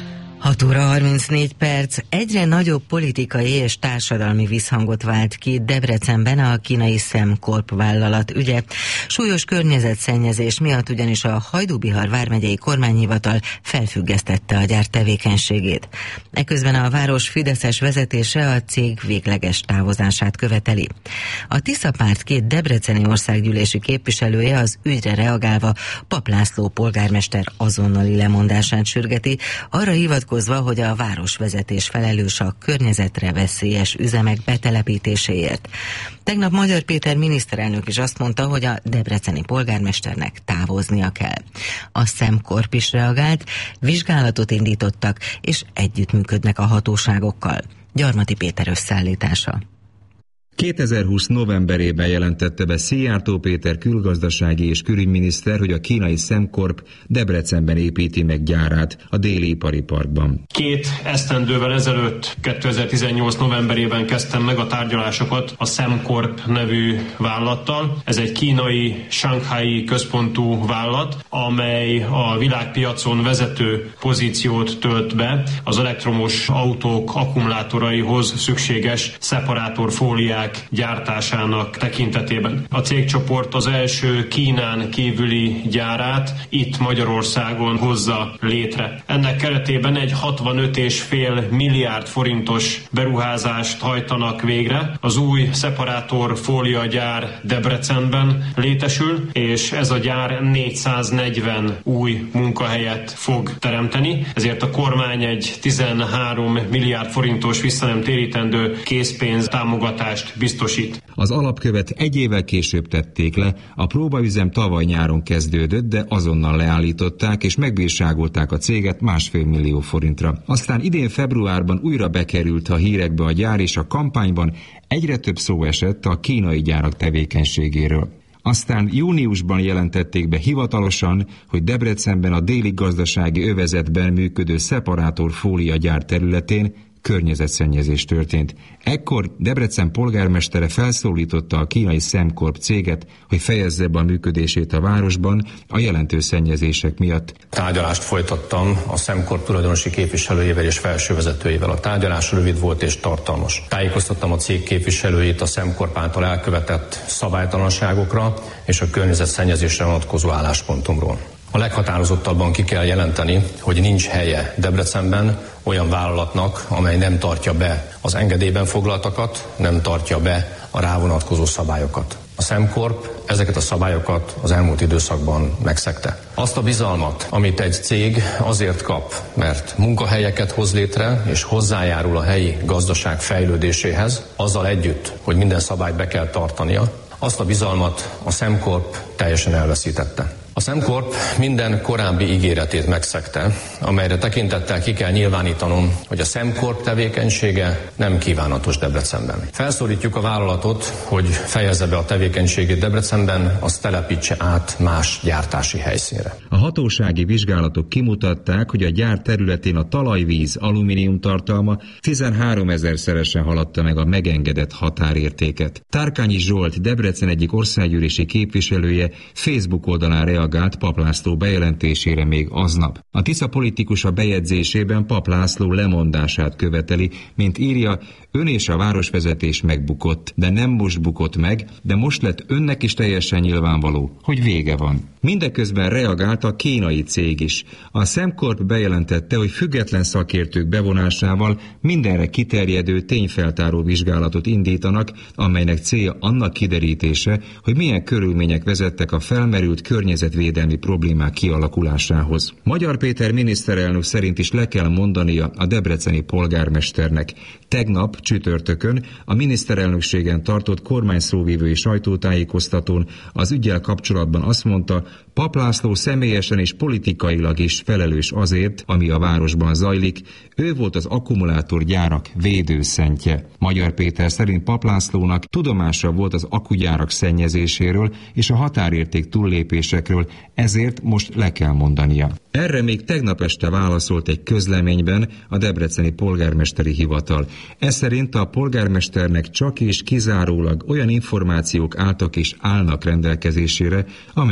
hat óra harmincnégy perc. Egyre nagyobb politikai és társadalmi visszhangot vált ki Debrecenben a kínai Sembcorp vállalat ügye. Súlyos környezetszennyezés miatt ugyanis a Hajdú-Bihar vármegyei kormányhivatal felfüggesztette a gyár tevékenységét. Eközben a város fideszes vezetése a cég végleges távozását követeli. A Tisza párt két debreceni országgyűlési képviselője az ügyre reagálva Papp László polgármester azonnali lemondását sürgeti, arra hivatkozva, hogy a városvezetés felelős a környezetre veszélyes üzemek betelepítéséért. Tegnap Magyar Péter miniszterelnök is azt mondta, hogy a debreceni polgármesternek távoznia kell. A Sembcorp is reagált, vizsgálatot indítottak, és együttműködnek a hatóságokkal. Gyarmati Péter összeállítása. kétezer-húsz novemberében jelentette be Szijjártó Péter külgazdasági és külügyminiszter, hogy a kínai Sembcorp Debrecenben építi meg gyárát a Déli Ipari Parkban. Két esztendővel ezelőtt, kétezer-tizennyolc novemberében kezdtem meg a tárgyalásokat a Sembcorp nevű vállalattal. Ez egy kínai, sanghái központú vállalat, amely a világpiacon vezető pozíciót tölt be az elektromos autók akkumulátoraihoz szükséges szeparátorfóliák gyártásának tekintetében. A cégcsoport az első Kínán kívüli gyárát itt Magyarországon hozza létre. Ennek keretében egy hatvanöt egész öt milliárd forintos beruházást hajtanak végre. Az új szeparátorfólia gyár Debrecenben létesül, és ez a gyár négyszáznegyven új munkahelyet fog teremteni. Ezért a kormány egy tizenhárom milliárd forintos visszanemtérítendő készpénz támogatást biztosít. Az alapkövet egy évvel később tették le, a próbaüzem tavaly nyáron kezdődött, de azonnal leállították és megbírságolták a céget másfél millió forintra. Aztán idén februárban újra bekerült a hírekbe a gyár, és a kampányban egyre több szó esett a kínai gyárak tevékenységéről. Aztán júniusban jelentették be hivatalosan, hogy Debrecenben a déli gazdasági övezetben működő szeparátorfólia gyár területén környezetszennyezés történt. Ekkor Debrecen polgármestere felszólította a kínai Sembcorp céget, hogy fejezze be a működését a városban a jelentős szennyezések miatt. Tárgyalást folytattam a Sembcorp tulajdonosi képviselőjével és felsővezetőjével. A tárgyalás rövid volt és tartalmas. Tájékoztattam a cég képviselőit a Sembcorp által elkövetett szabálytalanságokra és a környezetszennyezésre vonatkozó álláspontomról. A leghatározottabban ki kell jelenteni, hogy nincs helye Debrecenben olyan vállalatnak, amely nem tartja be az engedélyben foglaltakat, nem tartja be a rá vonatkozó szabályokat. A Sembcorp ezeket a szabályokat az elmúlt időszakban megszegte. Azt a bizalmat, amit egy cég azért kap, mert munkahelyeket hoz létre, és hozzájárul a helyi gazdaság fejlődéséhez, azzal együtt, hogy minden szabályt be kell tartania, azt a bizalmat a Sembcorp teljesen elveszítette. A Sembcorp minden korábbi ígéretét megszegte, amelyre tekintettel ki kell nyilvánítanom, hogy a Sembcorp tevékenysége nem kívánatos Debrecenben. Felszólítjuk a vállalatot, hogy fejezze be a tevékenységét Debrecenben, azt telepítse át más gyártási helyszínre. A hatósági vizsgálatok kimutatták, hogy a gyár területén a talajvíz alumínium tartalma tizenháromezerszeresen haladta meg a megengedett határértéket. Tárkányi Zsolt, Debrecen egyik országgyűlési képviselője Facebook oldalán reagált Papp László bejelentésére még aznap. A Tisza politikus a bejegyzésében Papp László lemondását követeli, mint írja, ön és a városvezetés megbukott, de nem most bukott meg, de most lett önnek is teljesen nyilvánvaló, hogy vége van. Mindeközben reagált a kínai cég is. A Sembcorp bejelentette, hogy független szakértők bevonásával mindenre kiterjedő tényfeltáró vizsgálatot indítanak, amelynek célja annak kiderítése, hogy milyen körülmények vezettek a felmerült környezetvédelmi problémák kialakulásához. Magyar Péter miniszterelnök szerint is le kell mondania a debreceni polgármesternek. Tegnap, csütörtökön a miniszterelnökségen tartott kormányszóvivői sajtótájékoztatón az üggyel kapcsolatban azt mondta, Papp László személyesen és politikailag is felelős azért, ami a városban zajlik, ő volt az akkumulátorgyárak védőszentje. Magyar Péter szerint Papp Lászlónak tudomása volt az akkugyárak szennyezéséről és a határérték túllépésekről, ezért most le kell mondania. Erre még tegnap este válaszolt egy közleményben a debreceni polgármesteri hivatal. Ez szerint a polgármesternek csak és kizárólag olyan információk álltak és állnak rendelkezésére, amelyeket a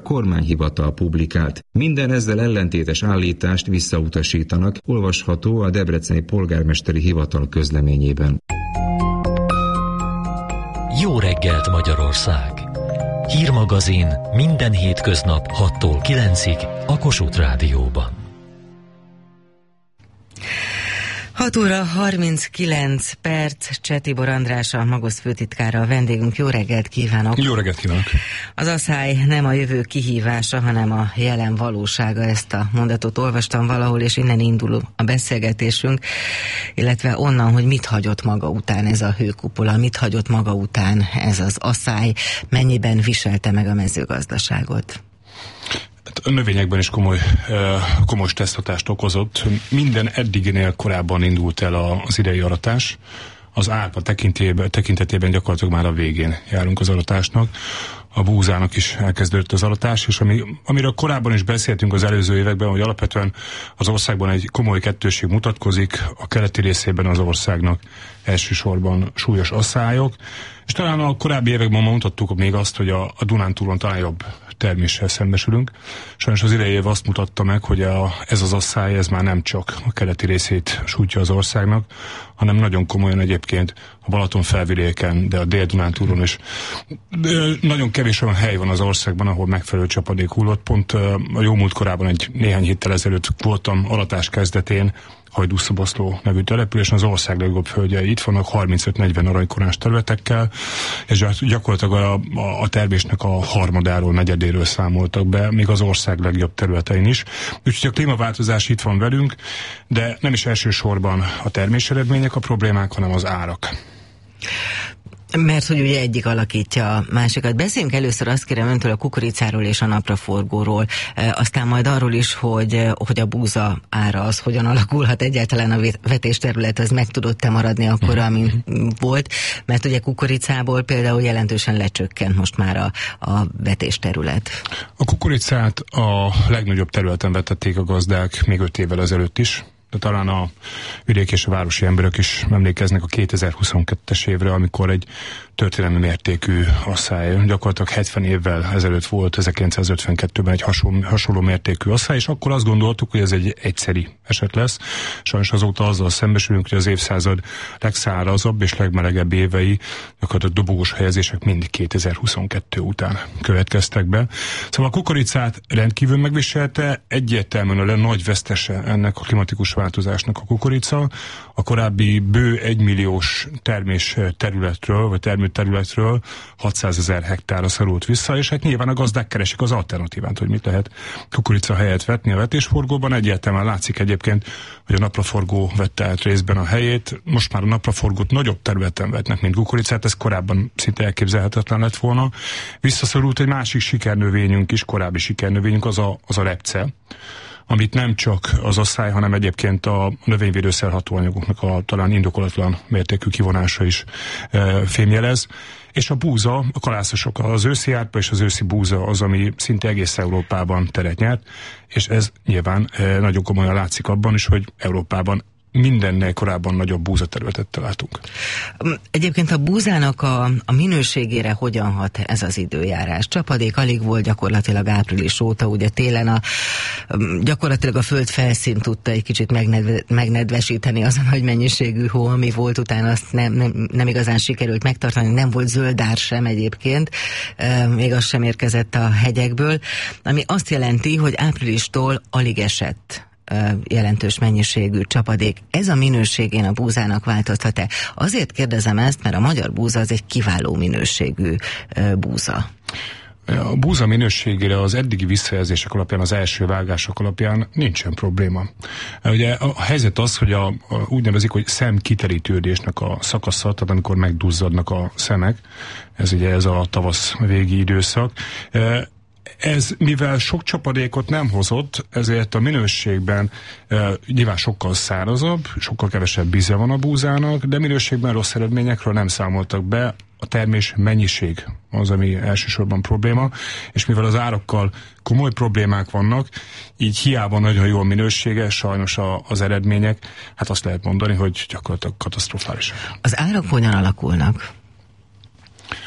kormányhivatal publikált. Minden ezzel ellentétes állítást visszautasítanak, olvasható a debreceni polgármesteri hivatal közleményében. Jó reggelt, Magyarország! Hírmagazin minden hétköznap hattól kilencig a Kossuth Rádióban. hat óra harminckilenc perc, Cseh Tibor András, a Magosz főtitkára a vendégünk. Jó reggelt kívánok! Jó reggelt kívánok! Az asszály nem a jövő kihívása, hanem a jelen valósága. Ezt a mondatot olvastam valahol, és innen indul a beszélgetésünk, illetve onnan, hogy mit hagyott maga után ez a hőkupola, mit hagyott maga után ez az asszály, mennyiben viselte meg a mezőgazdaságot. A növényekben is komoly, komoly stresszhatást okozott. Minden eddiginél korábban indult el az idei aratás. Az árpa tekintetében gyakorlatilag már a végén járunk az aratásnak. A búzának is elkezdődött az aratás, és ami, amiről korábban is beszéltünk az előző években, hogy alapvetően az országban egy komoly kettősség mutatkozik, a keleti részében az országnak elsősorban súlyos asszályok, és talán a korábbi években mondhattuk még azt, hogy a, a Dunántúlon talán jobb terméssel szembesülünk. Sajnos az idei év azt mutatta meg, hogy a, ez az asszály, ez már nem csak a keleti részét sújtja az országnak, hanem nagyon komolyan egyébként a Balaton felvidéken, de a Dél-Dunántúlon is. De nagyon kevés olyan hely van az országban, ahol megfelelő csapadék hullott. Pont a jó múltkorában egy néhány héttel ezelőtt voltam aratás kezdetén, Hajdúszoboszló nevű településen, az ország legjobb földjei itt vannak, harmincöt-negyven aranykorás területekkel, és gyakorlatilag a, a, a termésnek a harmadáról, negyedéről számoltak be, még az ország legjobb területein is. Úgyhogy a klímaváltozás itt van velünk, de nem is elsősorban a terméseredmények a problémák, hanem az árak. Mert hogy ugye egyik alakítja a másikat. Beszéljünk először, azt kérem öntől, a kukoricáról és a napraforgóról, e, aztán majd arról is, hogy, hogy a búza ára az hogyan alakulhat, egyáltalán a vetésterület az meg tudott-e maradni akkor, amin volt, mert ugye kukoricából például jelentősen lecsökkent most már a, a vetésterület. A kukoricát a legnagyobb területen vetették a gazdák még öt évvel ezelőtt is. De talán a vidéki és a városi emberek is emlékeznek a kétezer-huszonkettes évre, amikor egy történelmi mértékű asszály, gyakorlatilag hetven évvel ezelőtt volt, ezerkilencszázötvenkettőben egy hasonló, hasonló mértékű asszály, és akkor azt gondoltuk, hogy ez egy egyszeri eset lesz. Sajnos azóta azzal szembesülünk, hogy az évszázad legszárazabb és legmelegebb évei, gyakorlatilag dobogós helyezések mind kétezer-huszonkettő után következtek be. Szóval a kukoricát rendkívül megviselte, egyértelműen a nagy vesztese ennek a klimatikus változásnak a kukorica. A korábbi bő egymilliós termés területről, vagy termőterületről hatszázezer hektárra szorult vissza, és hát nyilván a gazdák keresik az alternatívát, hogy mit lehet kukorica helyet vetni a vetésforgóban. Egyértelműen látszik egyébként, hogy a napraforgó vette át részben a helyét. Most már a napraforgót nagyobb területen vetnek, mint kukoricát, ez korábban szinte elképzelhetetlen lett volna. Visszaszorult egy másik sikernövényünk is, korábbi sikernövényünk, az a, az a repce, amit nem csak az asszály, hanem egyébként a növényvédőszer hatóanyagoknak a talán indokolatlan mértékű kivonása is e, fémjelez. És a búza, a kalászosok, az őszi árpa és az őszi búza az, ami szinte egész Európában teret nyert, és ez nyilván e, nagyon komolyan látszik abban is, hogy Európában mindennél korábban nagyobb búzaterületet találtunk. Egyébként a búzának a, a minőségére hogyan hat ez az időjárás? Csapadék alig volt gyakorlatilag április óta, ugye télen a, gyakorlatilag a föld felszínt tudta egy kicsit megnedve, megnedvesíteni az a nagy mennyiségű hó, ami volt, utána azt nem, nem, nem igazán sikerült megtartani, nem volt zöld ár sem egyébként, még az sem érkezett a hegyekből, ami azt jelenti, hogy áprilistól alig esett jelentős mennyiségű csapadék. Ez a minőségén a búzának változhat-e? Azért kérdezem ezt, mert a magyar búza az egy kiváló minőségű búza. A búza minőségére az eddigi visszajelzések alapján, az első vágások alapján nincsen probléma. Ugye a helyzet az, hogy a, a, úgy nevezik, hogy szemkiterítődésnek a szakasza, tehát amikor megduzzadnak a szemek, ez ugye ez a tavasz végi időszak. Ez, mivel sok csapadékot nem hozott, ezért a minőségben e, nyilván sokkal szárazabb, sokkal kevesebb víze van a búzának, de minőségben rossz eredményekről nem számoltak be. A termés mennyiség az, ami elsősorban probléma, és mivel az árakkal komoly problémák vannak, így hiába nagyon jó minősége, sajnos a, az eredmények, hát azt lehet mondani, hogy gyakorlatilag katasztrofális. Az árak hogyan alakulnak?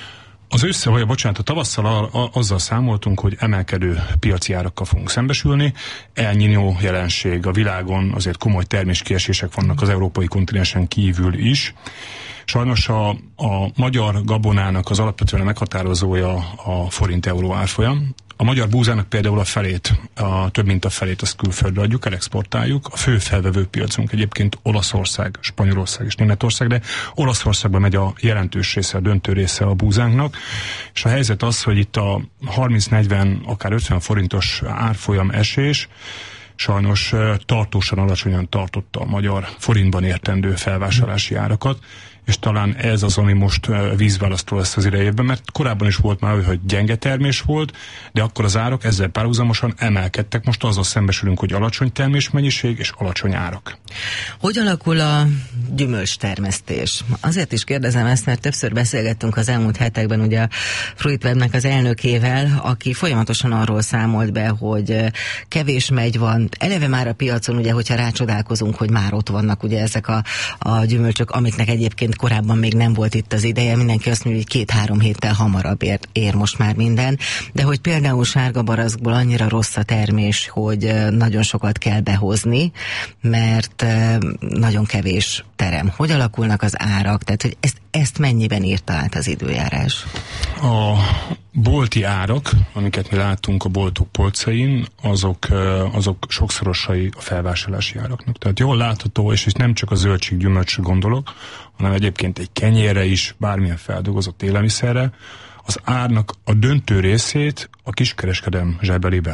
Az össze, vagy bocsánat, a tavasszal a, a, azzal számoltunk, hogy emelkedő piaci árakkal fogunk szembesülni. Elnyinó jelenség a világon, azért komoly terméskiesések vannak az európai kontinensen kívül is. Sajnos a, a magyar gabonának az alapvetően meghatározója a forint-euró árfolyam. A magyar búzának például a felét, a több mint a felét azt külföldre adjuk, elexportáljuk. A fő felvevő piacunk egyébként Olaszország, Spanyolország és Németország, de Olaszországban megy a jelentős része, a döntő része a búzánknak. És a helyzet az, hogy itt a harminc-negyven, akár ötven forintos árfolyam esés sajnos tartósan alacsonyan tartotta a magyar forintban értendő felvásárlási árakat, és talán ez az, ami most vízválasztó lesz az idejében, mert korábban is volt már, hogy gyenge termés volt, de akkor az árak ezzel párhuzamosan emelkedtek. Most azzal szembesülünk, hogy alacsony termésmennyiség és alacsony árak. Hogy alakul a gyümölcstermesztés? Azért is kérdezem ezt, mert többször beszélgettünk az elmúlt hetekben ugye a Fruitwebnek az elnökével, aki folyamatosan arról számolt be, hogy kevés megy van. Eleve már a piacon, ugye, hogyha rácsodálkozunk, hogy már ott vannak ugye ezek a, a gyümölcsök, amiknek egyébként korábban még nem volt itt az ideje, mindenki azt mondja, hogy két-három héttel hamarabb ér, ér most már minden, de hogy például sárga barackból annyira rossz a termés, hogy nagyon sokat kell behozni, mert nagyon kevés terem. Hogy alakulnak az árak? Tehát, hogy ezt, ezt mennyiben írta át az időjárás? A bolti árak, amiket mi látunk a boltok polcain, azok, azok sokszorosai a felvásárlási áraknak. Tehát jól látható, és itt nem csak a zöldség gyümölcsre gondolok, hanem egyébként egy kenyérre is, bármilyen feldolgozott élelmiszerre, az árnak a döntő részét a kiskereskedelem zsebelébe.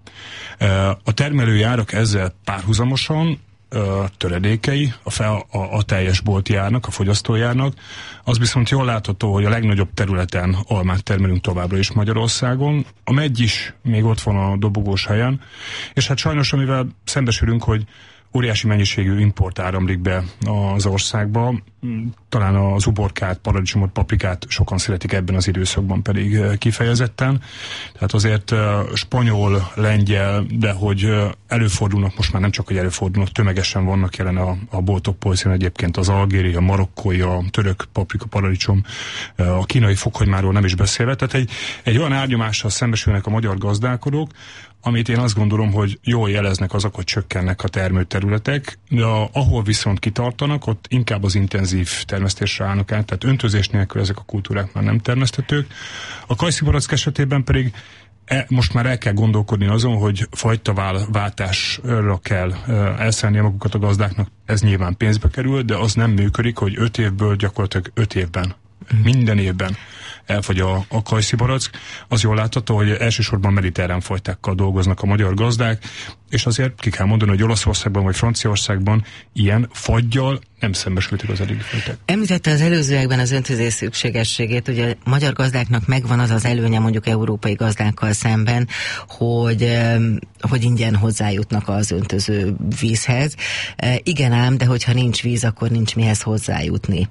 A termelői árak ezzel párhuzamosan töredékei a, fel, a, a teljes bolti árnak, a fogyasztói árnak. Az viszont jól látható, hogy a legnagyobb területen almát termelünk továbbra is Magyarországon. A megy is még ott van a dobogós helyen, és hát sajnos, amivel szembesülünk, hogy óriási mennyiségű import áramlik be az országba. Talán az uborkát, paradicsomot, paprikát sokan szeretik ebben az időszakban pedig kifejezetten. Tehát azért spanyol, lengyel, de hogy előfordulnak, most már nem csak, hogy előfordulnak, tömegesen vannak jelen a, a boltok polcán egyébként az algéri, a marokkói, a török paprika, paradicsom, a kínai fokhagymáról nem is beszélve. Tehát egy, egy olyan árnyomással szembesülnek a magyar gazdálkodók, amit én azt gondolom, hogy jól jeleznek azok, hogy csökkennek a termőterületek, de ahol viszont kitartanak, ott inkább az intenzív termesztésre állnak át, tehát öntözés nélkül ezek a kultúrák már nem termeszthetők. A kajszibarack esetében pedig e, most már el kell gondolkodni azon, hogy fajtaváltásra kell e, elszállnia magukat a gazdáknak, ez nyilván pénzbe kerül, de az nem működik, hogy öt évből gyakorlatilag öt évben, minden évben elfogy a, a kajszibarack. Az jól látható, hogy elsősorban mediterrán fajtákkal dolgoznak a magyar gazdák, és azért ki kell mondani, hogy Olaszországban vagy Franciaországban ilyen faggyal nem szembesültek az eddigi fajták. Említette az előzőekben az öntözés szükségességét, ugye a magyar gazdáknak megvan az az előnye mondjuk európai gazdákkal szemben, hogy, hogy ingyen hozzájutnak az öntöző vízhez. Igen ám, de hogyha nincs víz, akkor nincs mihez hozzájutni.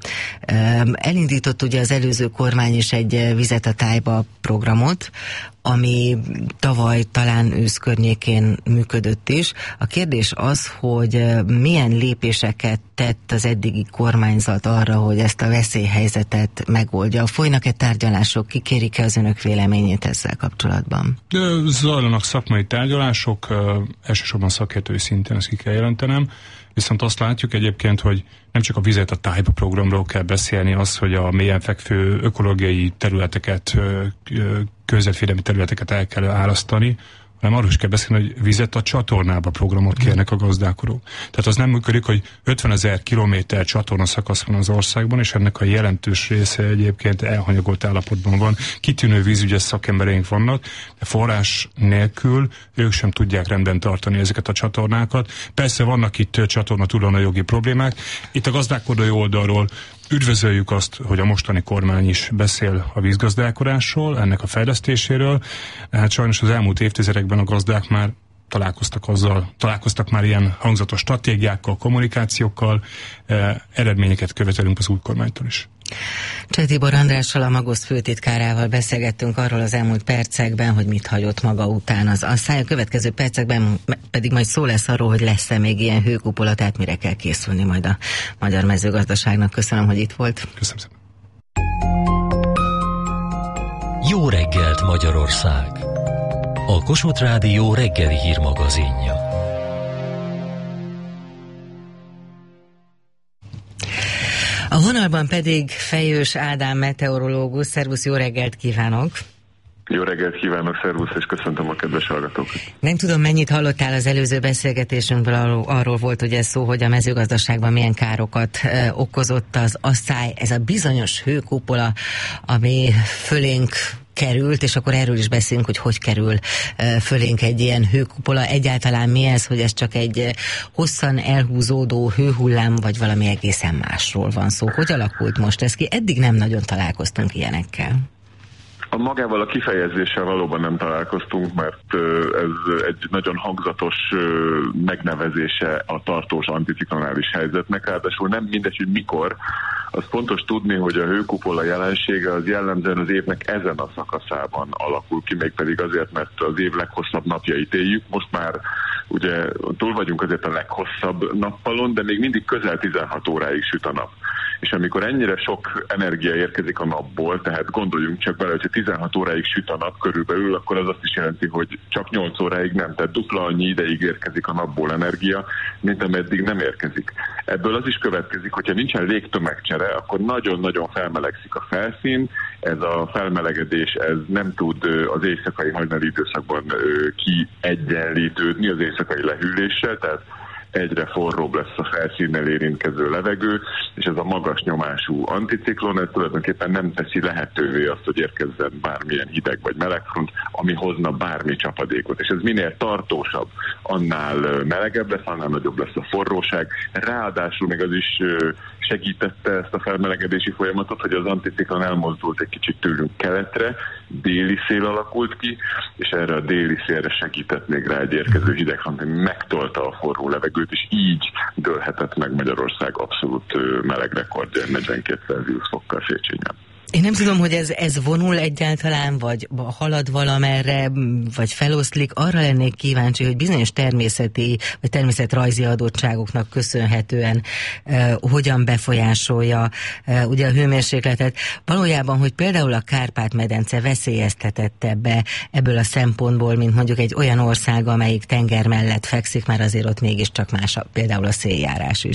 Elindított ugye az előző kormány is egy Vizet a tájba programot, ami tavaly talán ősz környékén működött is. A kérdés az, hogy milyen lépéseket tett az eddigi kormányzat arra, hogy ezt a veszélyhelyzetet megoldja. Folynak-e tárgyalások? Kikérik-e az önök véleményét ezzel kapcsolatban? De zajlanak szakmai tárgyalások, elsősorban szakértői szinten, ezt ki kell jelentenem. Viszont azt látjuk egyébként, hogy nem csak a Vizet a tájba programról kell beszélni, az, hogy a mélyen fekvő ökológiai területeket, környezetvédelmi területeket el kell árasztani, hanem arról is kell beszélni, hogy Vizet a csatornába programot kérnek a gazdálkodók. Tehát az nem működik, hogy ötvenezer kilométer csatorna szakasz van az országban, és ennek a jelentős része egyébként elhanyagolt állapotban van. Kitűnő vízügyes szakembereink vannak, de forrás nélkül ők sem tudják rendben tartani ezeket a csatornákat. Persze vannak itt csatorna tulajdonosi problémák. Itt a gazdálkodói oldalról üdvözöljük azt, hogy a mostani kormány is beszél a vízgazdálkodásról, ennek a fejlesztéséről. Hát sajnos az elmúlt évtizedekben a gazdák már találkoztak azzal, találkoztak már ilyen hangzatos stratégiákkal, kommunikációkkal, eh, eredményeket követelünk az új kormánytól is. Cseh Tibor Andrással, a Magoszt főtitkárával beszélgettünk arról az elmúlt percekben, hogy mit hagyott maga után az asszály. A következő percekben pedig majd szó lesz arról, hogy lesz-e még ilyen hőkupola, tehát mire kell készülni majd a magyar mezőgazdaságnak. Köszönöm, hogy itt volt. Köszönöm szépen. Jó reggelt Magyarország! A Kossuth Rádió reggeli hírmagazinja. A vonalban pedig Fejős Ádám meteorológus. Szervusz, jó reggelt kívánok! Jó reggelt kívánok, szervusz, és köszöntöm a kedves hallgatókat. Nem tudom, mennyit hallottál az előző beszélgetésünkből, arról, arról volt ugye szó, hogy a mezőgazdaságban milyen károkat e, okozott az asszály, ez a bizonyos hőkupola, ami fölénk került, és akkor erről is beszélünk, hogy hogy kerül e, fölénk egy ilyen hőkupola, egyáltalán mi ez, hogy ez csak egy hosszan elhúzódó hőhullám, vagy valami egészen másról van szó. Hogy alakult most ez ki? Eddig nem nagyon találkoztunk ilyenekkel. A magával a kifejezéssel valóban nem találkoztunk, mert ez egy nagyon hangzatos megnevezése a tartós anticiklonális helyzetnek, ráadásul nem mindegy, hogy mikor. Az fontos tudni, hogy a hőkupola jelensége az jellemzően az évnek ezen a szakaszában alakul ki, mégpedig azért, mert az év leghosszabb napjait éljük. Most már ugye túl vagyunk azért a leghosszabb nappalon, de még mindig közel tizenhat óráig süt a nap. És amikor ennyire sok energia érkezik a napból, tehát gondoljunk csak bele, hogyha tizenhat óráig süt a nap körülbelül, akkor az azt is jelenti, hogy csak nyolc óráig nem, tehát dupla annyi ideig érkezik a napból energia, mint ameddig nem érkezik. Ebből az is következik, hogyha nincsen légtömegcsere, akkor nagyon-nagyon felmelegszik a felszín, ez a felmelegedés ez nem tud az éjszakai hajnali időszakban kiegyenlítődni az éjszakai lehűléssel, tehát egyre forróbb lesz a felszínnel érintkező levegő, és ez a magas nyomású anticiklon, ez tulajdonképpen nem teszi lehetővé azt, hogy érkezzen bármilyen hideg vagy melegfront, ami hozna bármi csapadékot. És ez minél tartósabb, annál melegebb lesz, annál nagyobb lesz a forróság. Ráadásul még az is segítette ezt a felmelegedési folyamatot, hogy az anticiklon elmozdult egy kicsit tőlünk keletre, déli szél alakult ki, és erre a déli szélre segített még rá egy érkező hidegfront, hogy megtolta a forró levegőt, és így dőlhetett meg Magyarország abszolút meleg rekordja negyvenkét Celsius fokkal Széchenyen. Én nem tudom, hogy ez, ez vonul egyáltalán, vagy halad valamerre, vagy feloszlik. Arra lennék kíváncsi, hogy bizonyos természeti, vagy természetrajzi adottságoknak köszönhetően uh, hogyan befolyásolja uh, ugye a hőmérsékletet. Valójában, hogy például a Kárpát-medence veszélyeztetettebb ebből a szempontból, mint mondjuk egy olyan ország, amelyik tenger mellett fekszik, már azért ott mégiscsak más a, például a széljárás is.